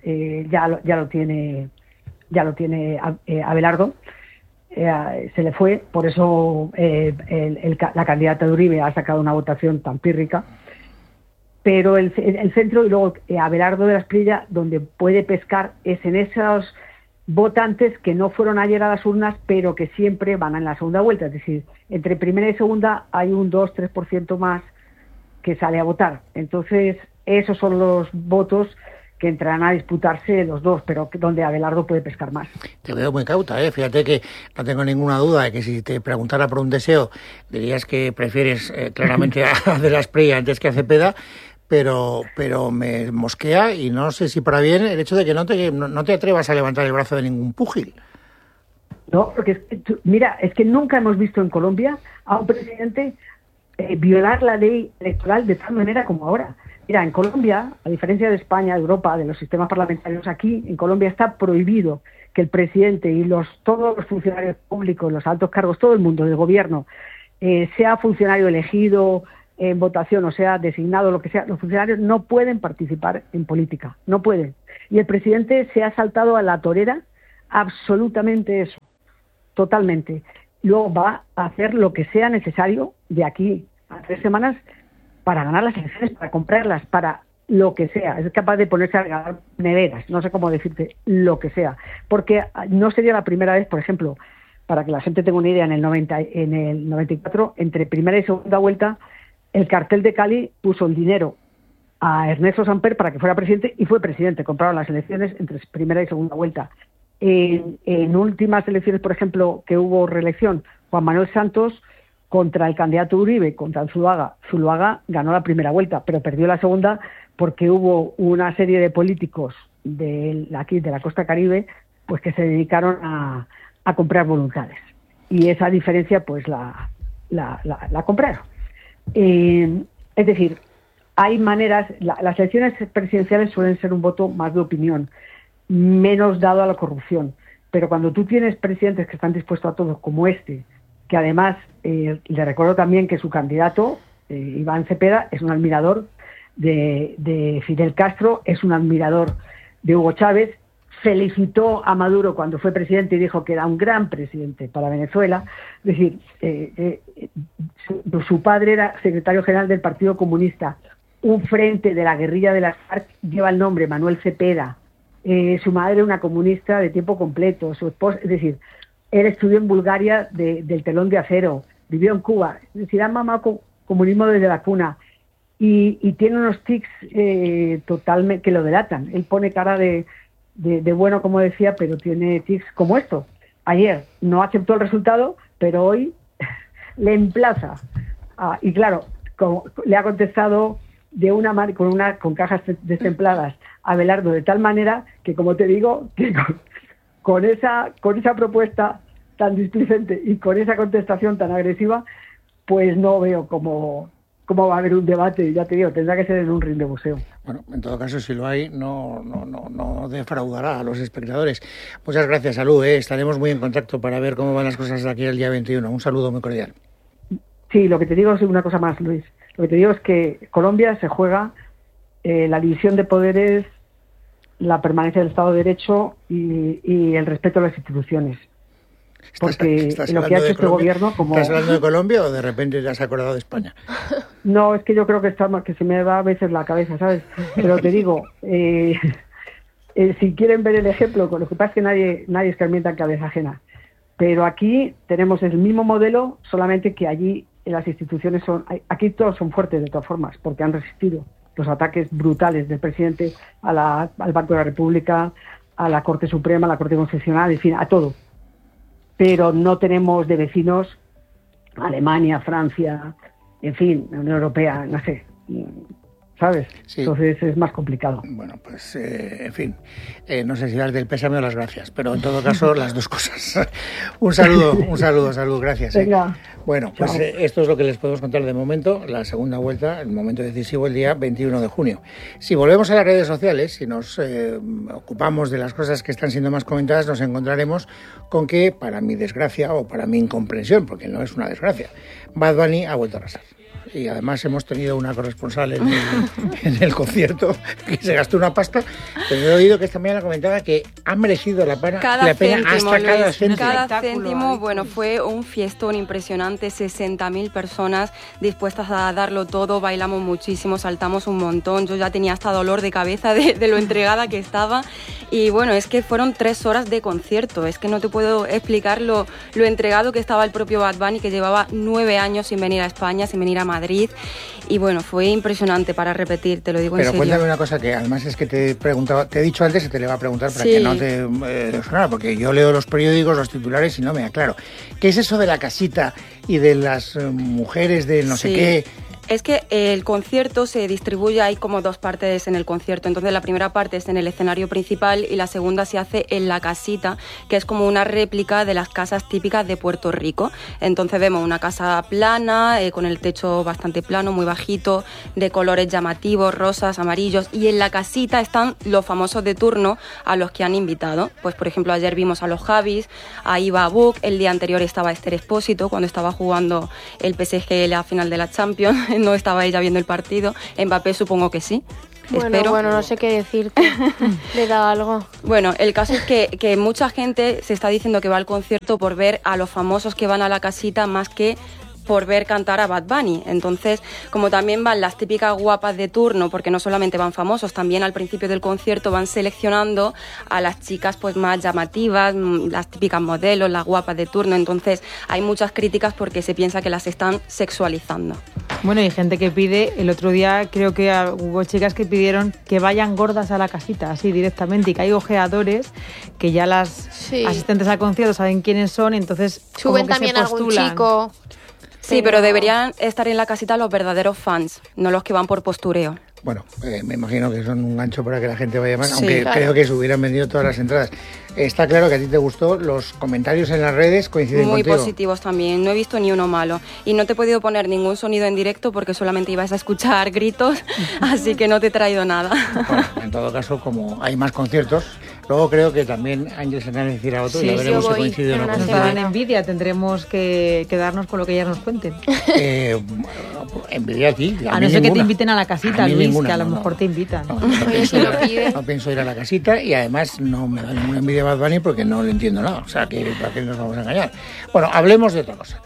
Abelardo, se le fue, por eso la candidata de Uribe ha sacado una votación tan pírrica. pero el centro, y luego Abelardo de la Espriella, donde puede pescar es en esos votantes que no fueron ayer a las urnas, pero que siempre van en la segunda vuelta. Es decir, entre primera y segunda hay un 2-3% más que sale a votar. Entonces, esos son los votos que entrarán a disputarse los dos, pero donde Abelardo puede pescar más. Te veo muy cauta, ¿eh? Fíjate que no tengo ninguna duda de que si te preguntara por un deseo, dirías que prefieres claramente a De la Espriella antes que a Cepeda, pero me mosquea, y no sé si para bien, el hecho de que no te atrevas a levantar el brazo de ningún púgil. No, porque es que nunca hemos visto en Colombia a un presidente violar la ley electoral de tal manera como ahora. Mira, en Colombia, a diferencia de España, de Europa, de los sistemas parlamentarios, aquí en Colombia está prohibido que el presidente y todos los funcionarios públicos, los altos cargos, todo el mundo del gobierno, sea funcionario elegido en votación o sea designado, lo que sea, los funcionarios no pueden participar en política, no pueden. Y el presidente se ha saltado a la torera absolutamente eso, totalmente. Luego va a hacer lo que sea necesario de aquí a 3 semanas para ganar las elecciones, para comprarlas, para lo que sea. Es capaz de ponerse a regalar neveras, no sé cómo decirte, lo que sea. Porque no sería la primera vez, por ejemplo, para que la gente tenga una idea, en el 94, entre primera y segunda vuelta, el cartel de Cali puso el dinero a Ernesto Samper para que fuera presidente, y fue presidente. Compraron las elecciones entre primera y segunda vuelta. En últimas elecciones, por ejemplo, que hubo reelección, Juan Manuel Santos contra el candidato Uribe, contra Zuluaga. Zuluaga ganó la primera vuelta, pero perdió la segunda porque hubo una serie de políticos de la costa caribe, pues que se dedicaron a comprar voluntades. Y esa diferencia, pues la compraron. Es decir, hay maneras. Las elecciones presidenciales suelen ser un voto más de opinión, menos dado a la corrupción. Pero cuando tú tienes presidentes que están dispuestos a todo, como este, que además le recuerdo también que su candidato, Iván Cepeda, es un admirador de Fidel Castro, es un admirador de Hugo Chávez, felicitó a Maduro cuando fue presidente y dijo que era un gran presidente para Venezuela. Es decir, su padre era secretario general del Partido Comunista, un frente de la guerrilla de las FARC lleva el nombre Manuel Cepeda, su madre era una comunista de tiempo completo, su esposa, es decir, él estudió en Bulgaria del telón de acero, vivió en Cuba, es decir, ha mamado comunismo desde la cuna, y tiene unos tics totalmente que lo delatan. Él pone cara de bueno, como decía, pero tiene tics como esto. Ayer no aceptó el resultado, pero hoy le emplaza. Y claro, le ha contestado con cajas destempladas a Abelardo, de tal manera que, como te digo, que con esa propuesta tan displicente y con esa contestación tan agresiva, pues no veo cómo va a haber un debate. Ya te digo, tendrá que ser en un ring de boxeo. Bueno, en todo caso, si lo hay, no defraudará a los espectadores. Muchas gracias, Salud. Estaremos muy en contacto para ver cómo van las cosas de aquí al día 21. Un saludo muy cordial. Sí, lo que te digo es una cosa más, Luis. Lo que te digo es que Colombia se juega la división de poderes, la permanencia del Estado de Derecho y el respeto a las instituciones. Porque lo que ha hecho este gobierno... ¿Estás hablando de Colombia o de repente te has acordado de España? No, es que yo creo que se me va a veces la cabeza, ¿sabes? Pero te digo, si quieren ver el ejemplo, con lo que pasa es que nadie escarmienta en cabeza ajena. Pero aquí tenemos el mismo modelo, solamente que allí las instituciones aquí todos son fuertes de todas formas, porque han resistido los ataques brutales del presidente al Banco de la República, a la Corte Suprema, a la Corte Constitucional, en fin, a todo. Pero no tenemos de vecinos Alemania, Francia, en fin, la Unión Europea, no sé, ¿sabes? Sí. Entonces es más complicado. Bueno, pues, en fin, no sé si dar del pésame o las gracias, pero en todo caso las dos cosas. Un saludo, Salud, gracias. Venga. Bueno, pues esto es lo que les podemos contar de momento. La segunda vuelta, el momento decisivo, el día 21 de junio. Si volvemos a las redes sociales, si nos ocupamos de las cosas que están siendo más comentadas, nos encontraremos con que, para mi desgracia o para mi incomprensión, porque no es una desgracia, Bad Bunny ha vuelto a arrasar. y además hemos tenido una corresponsal en el concierto que se gastó una pasta, pero he oído que esta mañana comentaba que ha merecido la pena hasta cada céntimo. Cada céntimo, bueno, fue un fiestón impresionante, 60.000 personas dispuestas a darlo todo, bailamos muchísimo, saltamos un montón, yo ya tenía hasta dolor de cabeza de lo entregada que estaba, y bueno, es que fueron 3 horas de concierto, es que no te puedo explicar lo entregado que estaba el propio Bad Bunny, que llevaba 9 años sin venir a España, sin venir a Madrid, y bueno, fue impresionante para repetir, te lo digo en serio. Pero cuéntame una cosa, que además es que te he dicho antes y te le va a preguntar para que no te sonara, porque yo leo los periódicos, los titulares y no me aclaro. ¿Qué es eso de la casita y de las mujeres de no sé qué? Es que el concierto se distribuye, hay como 2 partes en el concierto. Entonces la primera parte es en el escenario principal y la segunda se hace en la casita, que es como una réplica de las casas típicas de Puerto Rico. Entonces vemos una casa plana, con el techo bastante plano, muy bajito, de colores llamativos, rosas, amarillos. Y en la casita están los famosos de turno a los que han invitado. Pues por ejemplo ayer vimos a los Javis, a Iva Buck, el día anterior estaba Esther Expósito cuando estaba jugando el PSG la final de la Champions. No estaba ella viendo el partido. Mbappé supongo que sí. Bueno, no sé qué decirte. Le da algo. Bueno, el caso es que mucha gente se está diciendo que va al concierto por ver a los famosos que van a la casita más que por ver cantar a Bad Bunny. Entonces, como también van las típicas guapas de turno, porque no solamente van famosos, también al principio del concierto van seleccionando a las chicas pues más llamativas, las típicas modelos, las guapas de turno. Entonces, hay muchas críticas porque se piensa que las están sexualizando. Bueno, hay gente que pide, el otro día creo que hubo chicas que pidieron que vayan gordas a la casita, así directamente, y que hay ojeadores que ya las asistentes al concierto saben quiénes son, entonces suben también a algún chico. Sí, pero deberían estar en la casita los verdaderos fans, no los que van por postureo. Bueno, me imagino que son un gancho para que la gente vaya más, aunque creo que se hubieran vendido todas las entradas. Está claro que a ti te gustó, los comentarios en las redes coinciden contigo. Muy positivos también, no he visto ni uno malo. Y no te he podido poner ningún sonido en directo porque solamente ibas a escuchar gritos, así que no te he traído nada. Bueno, en todo caso, como hay más conciertos, luego creo que también Ángel se van a decir a otro y ya veremos si coincide o no coincide. Nos darán envidia, tendremos que quedarnos con lo que ellas nos cuenten. Envidia a ti, a no ser que te inviten a la casita, Luis, que a lo mejor te invitan. No pienso ir a la casita y además no me da ninguna envidia Bad Bunny porque no le entiendo nada, o sea, que ¿para qué nos vamos a engañar? Bueno, hablemos de otra cosa.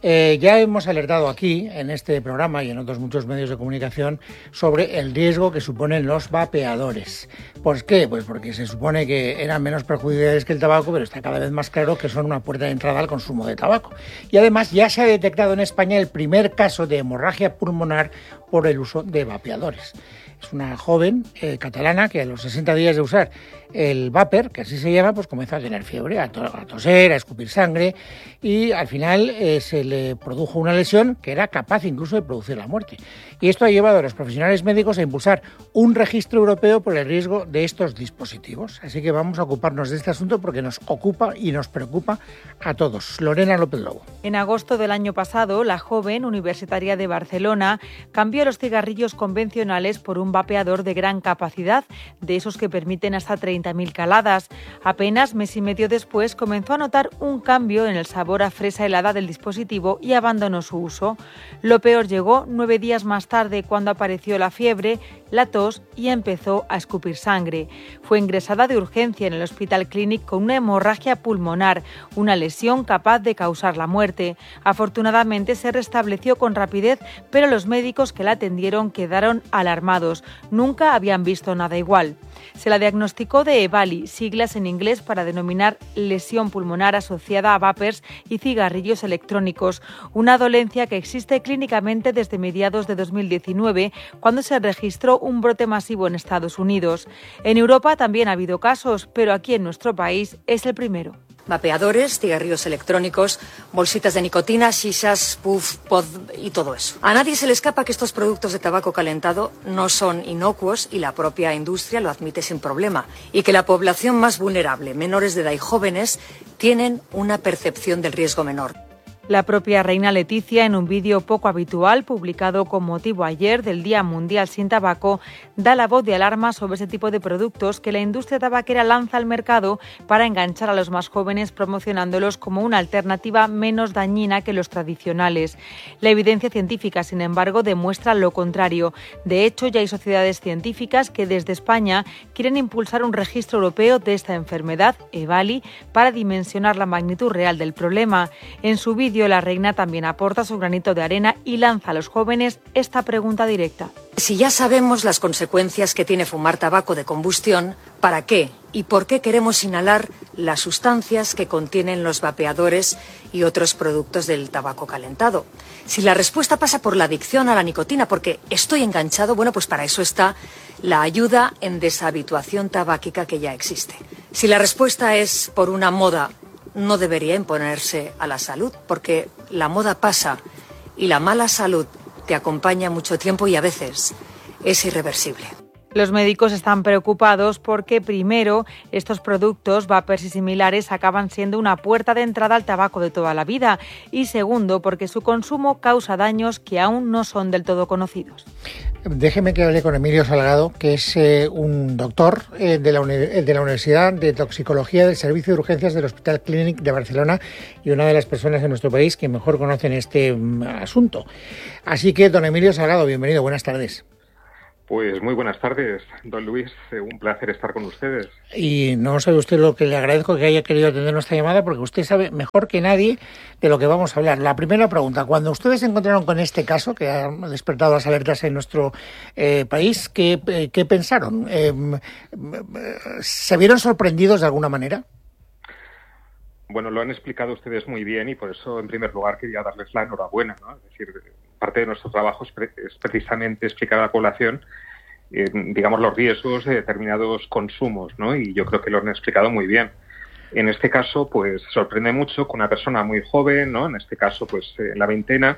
Ya hemos alertado aquí, en este programa y en otros muchos medios de comunicación, sobre el riesgo que suponen los vapeadores. ¿Por qué? Pues porque se supone que eran menos perjudiciales que el tabaco, pero está cada vez más claro que son una puerta de entrada al consumo de tabaco. Y además ya se ha detectado en España el primer caso de hemorragia pulmonar por el uso de vapeadores. Es una joven catalana que a los 60 días de usar el vapor, que así se llama, pues comenzó a tener fiebre, a toser, a escupir sangre y al final se le produjo una lesión que era capaz incluso de producir la muerte. Y esto ha llevado a los profesionales médicos a impulsar un registro europeo por el riesgo de estos dispositivos. Así que vamos a ocuparnos de este asunto porque nos ocupa y nos preocupa a todos. Lorena López Lobo. En agosto del año pasado, la joven universitaria de Barcelona cambió los cigarrillos convencionales por un vapeador de gran capacidad, de esos que permiten hasta 30.000 caladas. Apenas mes y medio después comenzó a notar un cambio en el sabor a fresa helada del dispositivo y abandonó su uso. Lo peor llegó 9 días más tarde, cuando apareció la fiebre, la tos y empezó a escupir sangre. Fue ingresada de urgencia en el Hospital Clínic con una hemorragia pulmonar, una lesión capaz de causar la muerte. Afortunadamente se restableció con rapidez, pero los médicos que la atendieron quedaron alarmados. Nunca habían visto nada igual. Se la diagnosticó de EVALI, siglas en inglés para denominar lesión pulmonar asociada a vapers y cigarrillos electrónicos, una dolencia que existe clínicamente desde mediados de 2019, cuando se registró un brote masivo en Estados Unidos. En Europa también ha habido casos, pero aquí en nuestro país es el primero. Vapeadores, cigarrillos electrónicos, bolsitas de nicotina, shishas, puff, pod y todo eso. A nadie se le escapa que estos productos de tabaco calentado no son inocuos y la propia industria lo admite sin problema. Y que la población más vulnerable, menores de edad y jóvenes, tienen una percepción del riesgo menor. La propia reina Leticia, en un vídeo poco habitual publicado con motivo ayer del Día Mundial sin Tabaco, da la voz de alarma sobre ese tipo de productos que la industria tabaquera lanza al mercado para enganchar a los más jóvenes, promocionándolos como una alternativa menos dañina que los tradicionales. La evidencia científica, sin embargo, demuestra lo contrario. De hecho, ya hay sociedades científicas que desde España quieren impulsar un registro europeo de esta enfermedad, EVALI, para dimensionar la magnitud real del problema. En su vídeo, la reina también aporta su granito de arena y lanza a los jóvenes esta pregunta directa. Si ya sabemos las consecuencias que tiene fumar tabaco de combustión, ¿para qué y por qué queremos inhalar las sustancias que contienen los vapeadores y otros productos del tabaco calentado? Si la respuesta pasa por la adicción a la nicotina, porque estoy enganchado, bueno, pues para eso está la ayuda en deshabituación tabáquica que ya existe. Si la respuesta es por una moda, no debería imponerse a la salud, porque la moda pasa y la mala salud te acompaña mucho tiempo y a veces es irreversible. Los médicos están preocupados porque, primero, estos productos, vapers y similares, acaban siendo una puerta de entrada al tabaco de toda la vida, y segundo, porque su consumo causa daños que aún no son del todo conocidos. Déjeme que hable con Emilio Salgado, que es un doctor de la Universidad de Toxicología del Servicio de Urgencias del Hospital Clínic de Barcelona y una de las personas en nuestro país que mejor conocen este asunto. Así que, don Emilio Salgado, bienvenido, buenas tardes. Pues muy buenas tardes, don Luis, un placer estar con ustedes. Y no sabe usted lo que le agradezco que haya querido atender nuestra llamada, porque usted sabe mejor que nadie de lo que vamos a hablar. La primera pregunta, cuando ustedes se encontraron con este caso, que ha despertado las alertas en nuestro país, ¿qué pensaron? ¿Se vieron sorprendidos de alguna manera? Bueno, lo han explicado ustedes muy bien y por eso, en primer lugar, quería darles la enhorabuena, ¿no? Es decir, parte de nuestro trabajo es precisamente explicar a la población, digamos, los riesgos de determinados consumos, ¿no? Y yo creo que lo han explicado muy bien. En este caso, pues sorprende mucho que una persona muy joven, ¿no? En este caso, pues en la veintena,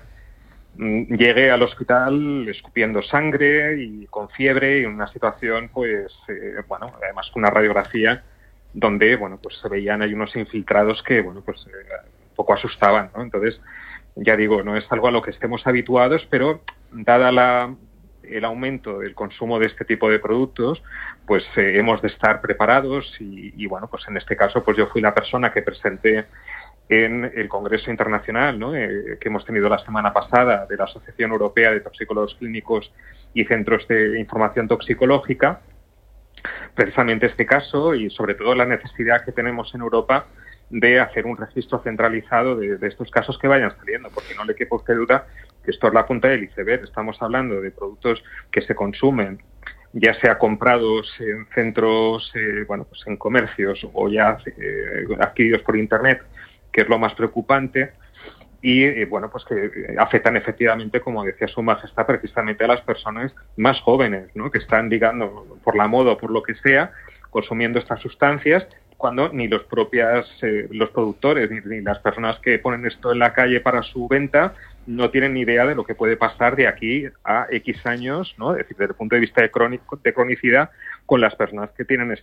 llegue al hospital escupiendo sangre y con fiebre y en una situación, pues, bueno, además con una radiografía donde, bueno, pues se veían hay unos infiltrados que, bueno, pues un poco asustaban, ¿no? Entonces, ya digo, no es algo a lo que estemos habituados, pero dada el aumento del consumo de este tipo de productos, pues hemos de estar preparados y, bueno, pues en este caso, pues yo fui la persona que presenté en el Congreso Internacional, ¿no? Que hemos tenido la semana pasada de la Asociación Europea de Toxicólogos Clínicos y Centros de Información Toxicológica, precisamente este caso y sobre todo la necesidad que tenemos en Europa de hacer un registro centralizado de estos casos que vayan saliendo, porque no le quepa usted duda que esto es la punta del iceberg. Estamos hablando de productos que se consumen, ya sea comprados en centros, bueno, pues en comercios o ya adquiridos por Internet, que es lo más preocupante. Y, bueno, pues que afectan efectivamente, como decía Su Majestad, precisamente a las personas más jóvenes, ¿no? Que están, digamos, por la moda o por lo que sea, consumiendo estas sustancias, cuando ni los productores ni las personas que ponen esto en la calle para su venta no tienen ni idea de lo que puede pasar de aquí a X años, ¿no? Es decir, desde el punto de vista de cronicidad, con las personas que tienen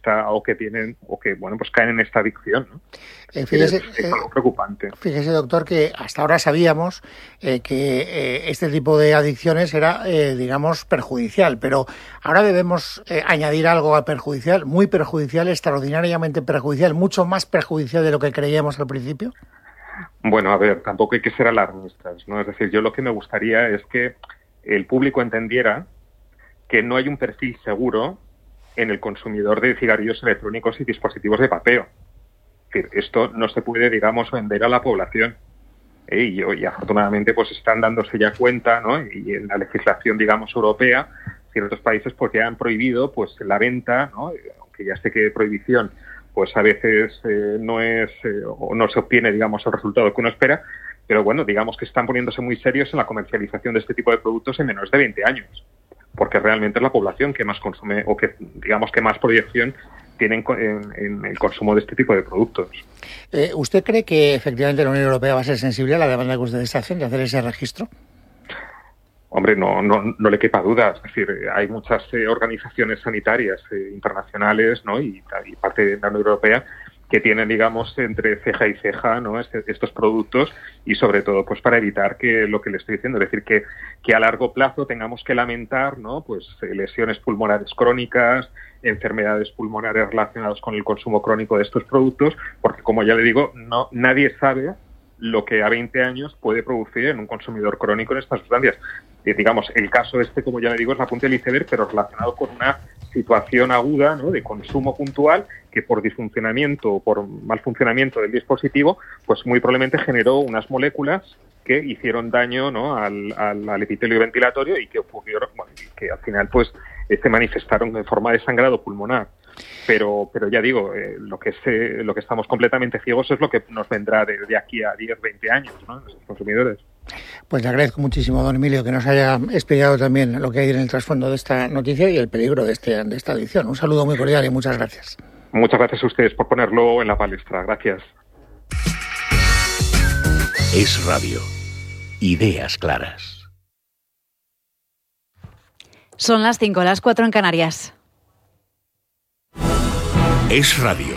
bueno, pues caen en esta adicción, ¿no? Fíjese, es algo preocupante. Fíjese, doctor, que hasta ahora sabíamos que este tipo de adicciones era, digamos, perjudicial, pero ahora debemos añadir algo perjudicial, muy perjudicial, extraordinariamente perjudicial, mucho más perjudicial de lo que creíamos al principio. Bueno, a ver, tampoco hay que ser alarmistas, ¿no? Es decir, yo lo que me gustaría es que el público entendiera que no hay un perfil seguro en el consumidor de cigarrillos electrónicos y dispositivos de vapeo. Es decir, esto no se puede, digamos, vender a la población. Y afortunadamente pues están dándose ya cuenta, ¿no? Y en la legislación, digamos, europea, ciertos países pues ya han prohibido pues la venta, ¿no? Aunque ya sé que prohibición pues a veces no es o no se obtiene, digamos, el resultado que uno espera, pero bueno, digamos que están poniéndose muy serios en la comercialización de este tipo de productos en menos de 20 años, porque realmente es la población que más consume o que, digamos, que más proyección tienen en el consumo de este tipo de productos. ¿Usted cree que efectivamente la Unión Europea va a ser sensible a la demanda que ustedes hacen de hacer ese registro? Hombre, no le quepa duda. Es decir, hay muchas organizaciones sanitarias internacionales, ¿no? y parte de la Unión Europea que tienen, digamos, entre ceja y ceja, ¿no? Estos productos, y sobre todo pues para evitar que lo que le estoy diciendo, es decir, que a largo plazo tengamos que lamentar, ¿no? Pues lesiones pulmonares crónicas, enfermedades pulmonares relacionadas con el consumo crónico de estos productos, porque, como ya le digo, nadie sabe lo que a 20 años puede producir en un consumidor crónico en estas sustancias. Digamos, el caso como ya le digo, es la punta del iceberg, pero relacionado con una situación aguda, ¿no? De consumo puntual que por disfuncionamiento o por mal funcionamiento del dispositivo, pues muy probablemente generó unas moléculas que hicieron daño, ¿no? al epitelio ventilatorio y que ocurrieron, bueno, que al final pues se manifestaron en forma de sangrado pulmonar. Pero ya digo, lo que estamos completamente ciegos es lo que nos vendrá de aquí a 10, 20 años, ¿no? Los consumidores. Pues le agradezco muchísimo, don Emilio, que nos haya explicado también lo que hay en el trasfondo de esta noticia y el peligro de esta adicción. Un saludo muy cordial y muchas gracias. Muchas gracias a ustedes por ponerlo en la palestra. Gracias. Es Radio. Ideas claras. Son las 5, las 4 en Canarias. Es Radio.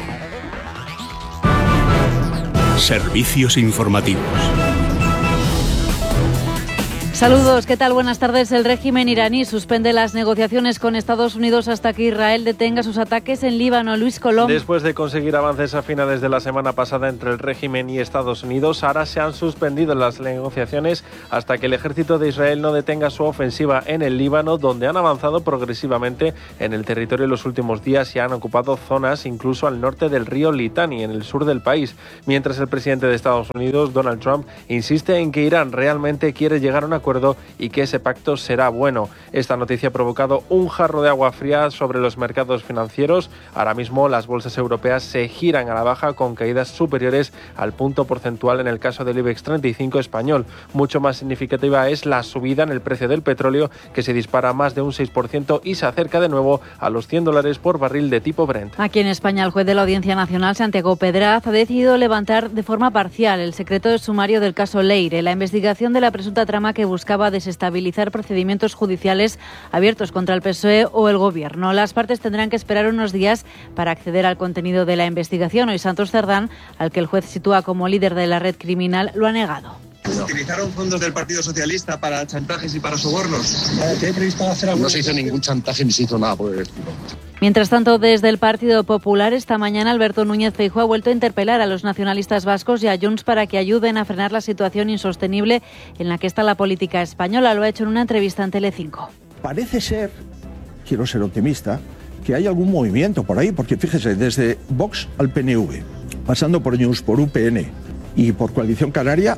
Servicios informativos. Saludos, ¿qué tal? Buenas tardes. El régimen iraní suspende las negociaciones con Estados Unidos hasta que Israel detenga sus ataques en Líbano. Luis Colom. Después de conseguir avances a finales de la semana pasada entre el régimen y Estados Unidos, ahora se han suspendido las negociaciones hasta que el ejército de Israel no detenga su ofensiva en el Líbano, donde han avanzado progresivamente en el territorio en los últimos días y han ocupado zonas incluso al norte del río Litani, en el sur del país. Mientras el presidente de Estados Unidos, Donald Trump, insiste en que Irán realmente quiere llegar a un acuerdo y que ese pacto será bueno. Esta noticia ha provocado un jarro de agua fría sobre los mercados financieros. Ahora mismo las bolsas europeas se giran a la baja con caídas superiores al punto porcentual en el caso del IBEX 35 español. Mucho más significativa es la subida en el precio del petróleo, que se dispara más de un 6% y se acerca de nuevo a los $100 por barril de tipo Brent. Aquí en España, el juez de la Audiencia Nacional, Santiago Pedraz, ha decidido levantar de forma parcial el secreto de sumario del caso Leire, la investigación de la presunta trama que buscaba desestabilizar procedimientos judiciales abiertos contra el PSOE o el Gobierno. Las partes tendrán que esperar unos días para acceder al contenido de la investigación. Hoy Santos Cerdán, al que el juez sitúa como líder de la red criminal, lo ha negado. ¿Utilizaron fondos del Partido Socialista para chantajes y para sobornos? ¿Qué previsto hacer algo? No se hizo ningún chantaje ni se hizo nada por el estilo. Mientras tanto, desde el Partido Popular, esta mañana Alberto Núñez Feijóo ha vuelto a interpelar a los nacionalistas vascos y a Junts para que ayuden a frenar la situación insostenible en la que está la política española. Lo ha hecho en una entrevista en Telecinco. Parece ser, quiero ser optimista, que hay algún movimiento por ahí, porque fíjese, desde Vox al PNV, pasando por Junts, por UPN y por Coalición Canaria,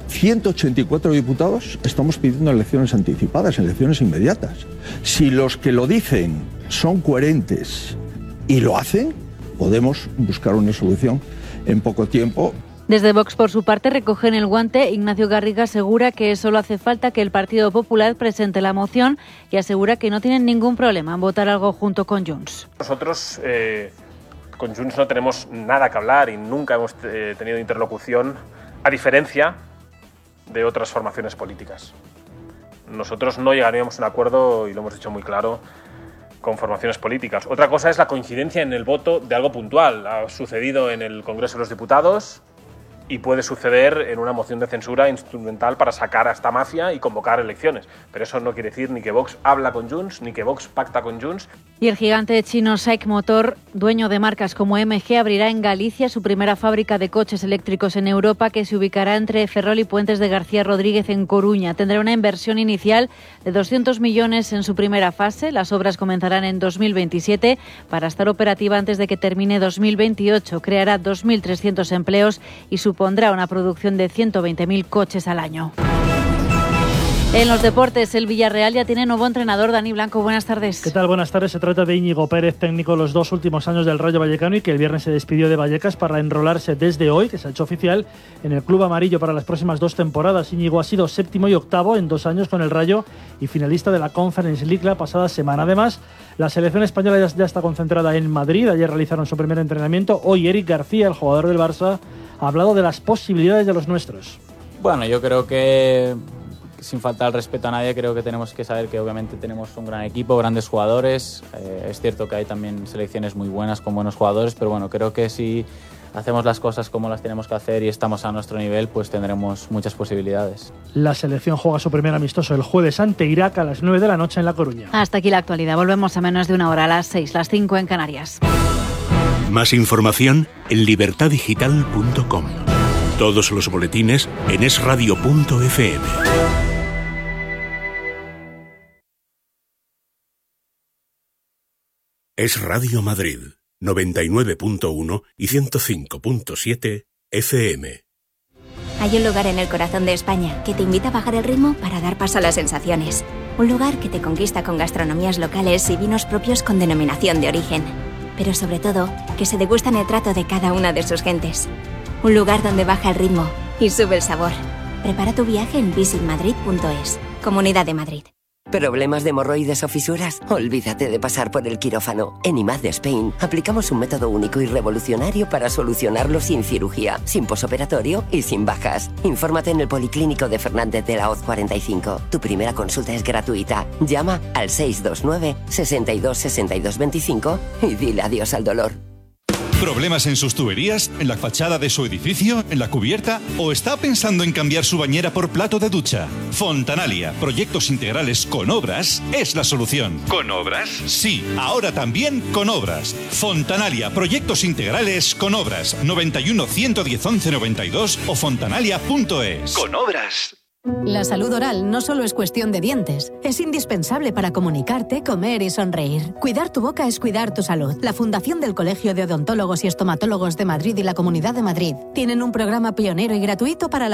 184 diputados estamos pidiendo elecciones anticipadas, elecciones inmediatas. Si los que lo dicen son coherentes y lo hacen, podemos buscar una solución en poco tiempo. Desde Vox, por su parte, recogen el guante. Ignacio Garriga asegura que solo hace falta que el Partido Popular presente la moción y asegura que no tienen ningún problema en votar algo junto con Junts. Nosotros con Junts no tenemos nada que hablar y nunca hemos tenido interlocución, a diferencia de otras formaciones políticas. Nosotros no llegaríamos a un acuerdo, y lo hemos dicho muy claro, con formaciones políticas. Otra cosa es la coincidencia en el voto de algo puntual. Ha sucedido en el Congreso de los Diputados y puede suceder en una moción de censura instrumental para sacar a esta mafia y convocar elecciones. Pero eso no quiere decir ni que Vox habla con Junts, ni que Vox pacta con Junts. Y el gigante chino SAIC Motor, dueño de marcas como MG, abrirá en Galicia su primera fábrica de coches eléctricos en Europa, que se ubicará entre Ferrol y Puentes de García Rodríguez en Coruña. Tendrá una inversión inicial de 200 millones en su primera fase. Las obras comenzarán en 2027 para estar operativa antes de que termine 2028. Creará 2.300 empleos y supondrá una producción de 120.000 coches al año. En los deportes, el Villarreal ya tiene nuevo entrenador. Dani Blanco, buenas tardes. ¿Qué tal? Buenas tardes. Se trata de Íñigo Pérez, técnico los 2 últimos años del Rayo Vallecano y que el viernes se despidió de Vallecas para enrolarse desde hoy, que se ha hecho oficial, en el club amarillo para las próximas 2 temporadas. Íñigo ha sido 7º y 8º en 2 años con el Rayo y finalista de la Conference League la pasada semana. Además, la selección española ya está concentrada en Madrid. Ayer realizaron su primer entrenamiento. Hoy Eric García, el jugador del Barça, ha hablado de las posibilidades de los nuestros. Bueno, yo creo que, sin faltar el respeto a nadie, creo que tenemos que saber que obviamente tenemos un gran equipo, grandes jugadores. Es cierto que hay también selecciones muy buenas con buenos jugadores, pero bueno, creo que si hacemos las cosas como las tenemos que hacer y estamos a nuestro nivel, pues tendremos muchas posibilidades. La selección juega su primer amistoso el jueves ante Irak a las 9 de la noche en La Coruña. Hasta aquí la actualidad. Volvemos a menos de una hora, a las 6, las 5 en Canarias. Más información en libertadigital.com. Todos los boletines en esradio.fm. Es Radio Madrid, 99.1 y 105.7 FM. Hay un lugar en el corazón de España que te invita a bajar el ritmo para dar paso a las sensaciones. Un lugar que te conquista con gastronomías locales y vinos propios con denominación de origen. Pero sobre todo, que se degustan el trato de cada una de sus gentes. Un lugar donde baja el ritmo y sube el sabor. Prepara tu viaje en visitmadrid.es. Comunidad de Madrid. ¿Problemas de hemorroides o fisuras? Olvídate de pasar por el quirófano. En IMAD de Spain aplicamos un método único y revolucionario para solucionarlo sin cirugía, sin posoperatorio y sin bajas. Infórmate en el Policlínico de Fernández de la Hoz 45. Tu primera consulta es gratuita. Llama al 629 62 62 25 y dile adiós al dolor. ¿Problemas en sus tuberías? ¿En la fachada de su edificio? ¿En la cubierta? ¿O está pensando en cambiar su bañera por plato de ducha? Fontanalia, proyectos integrales con obras, es la solución. ¿Con obras? Sí, ahora también con obras. Fontanalia, proyectos integrales con obras. 91 110 11 92 o fontanalia.es. Con obras. La salud oral no solo es cuestión de dientes, es indispensable para comunicarte, comer y sonreír. Cuidar tu boca es cuidar tu salud. La Fundación del Colegio de Odontólogos y Estomatólogos de Madrid y la Comunidad de Madrid tienen un programa pionero y gratuito para la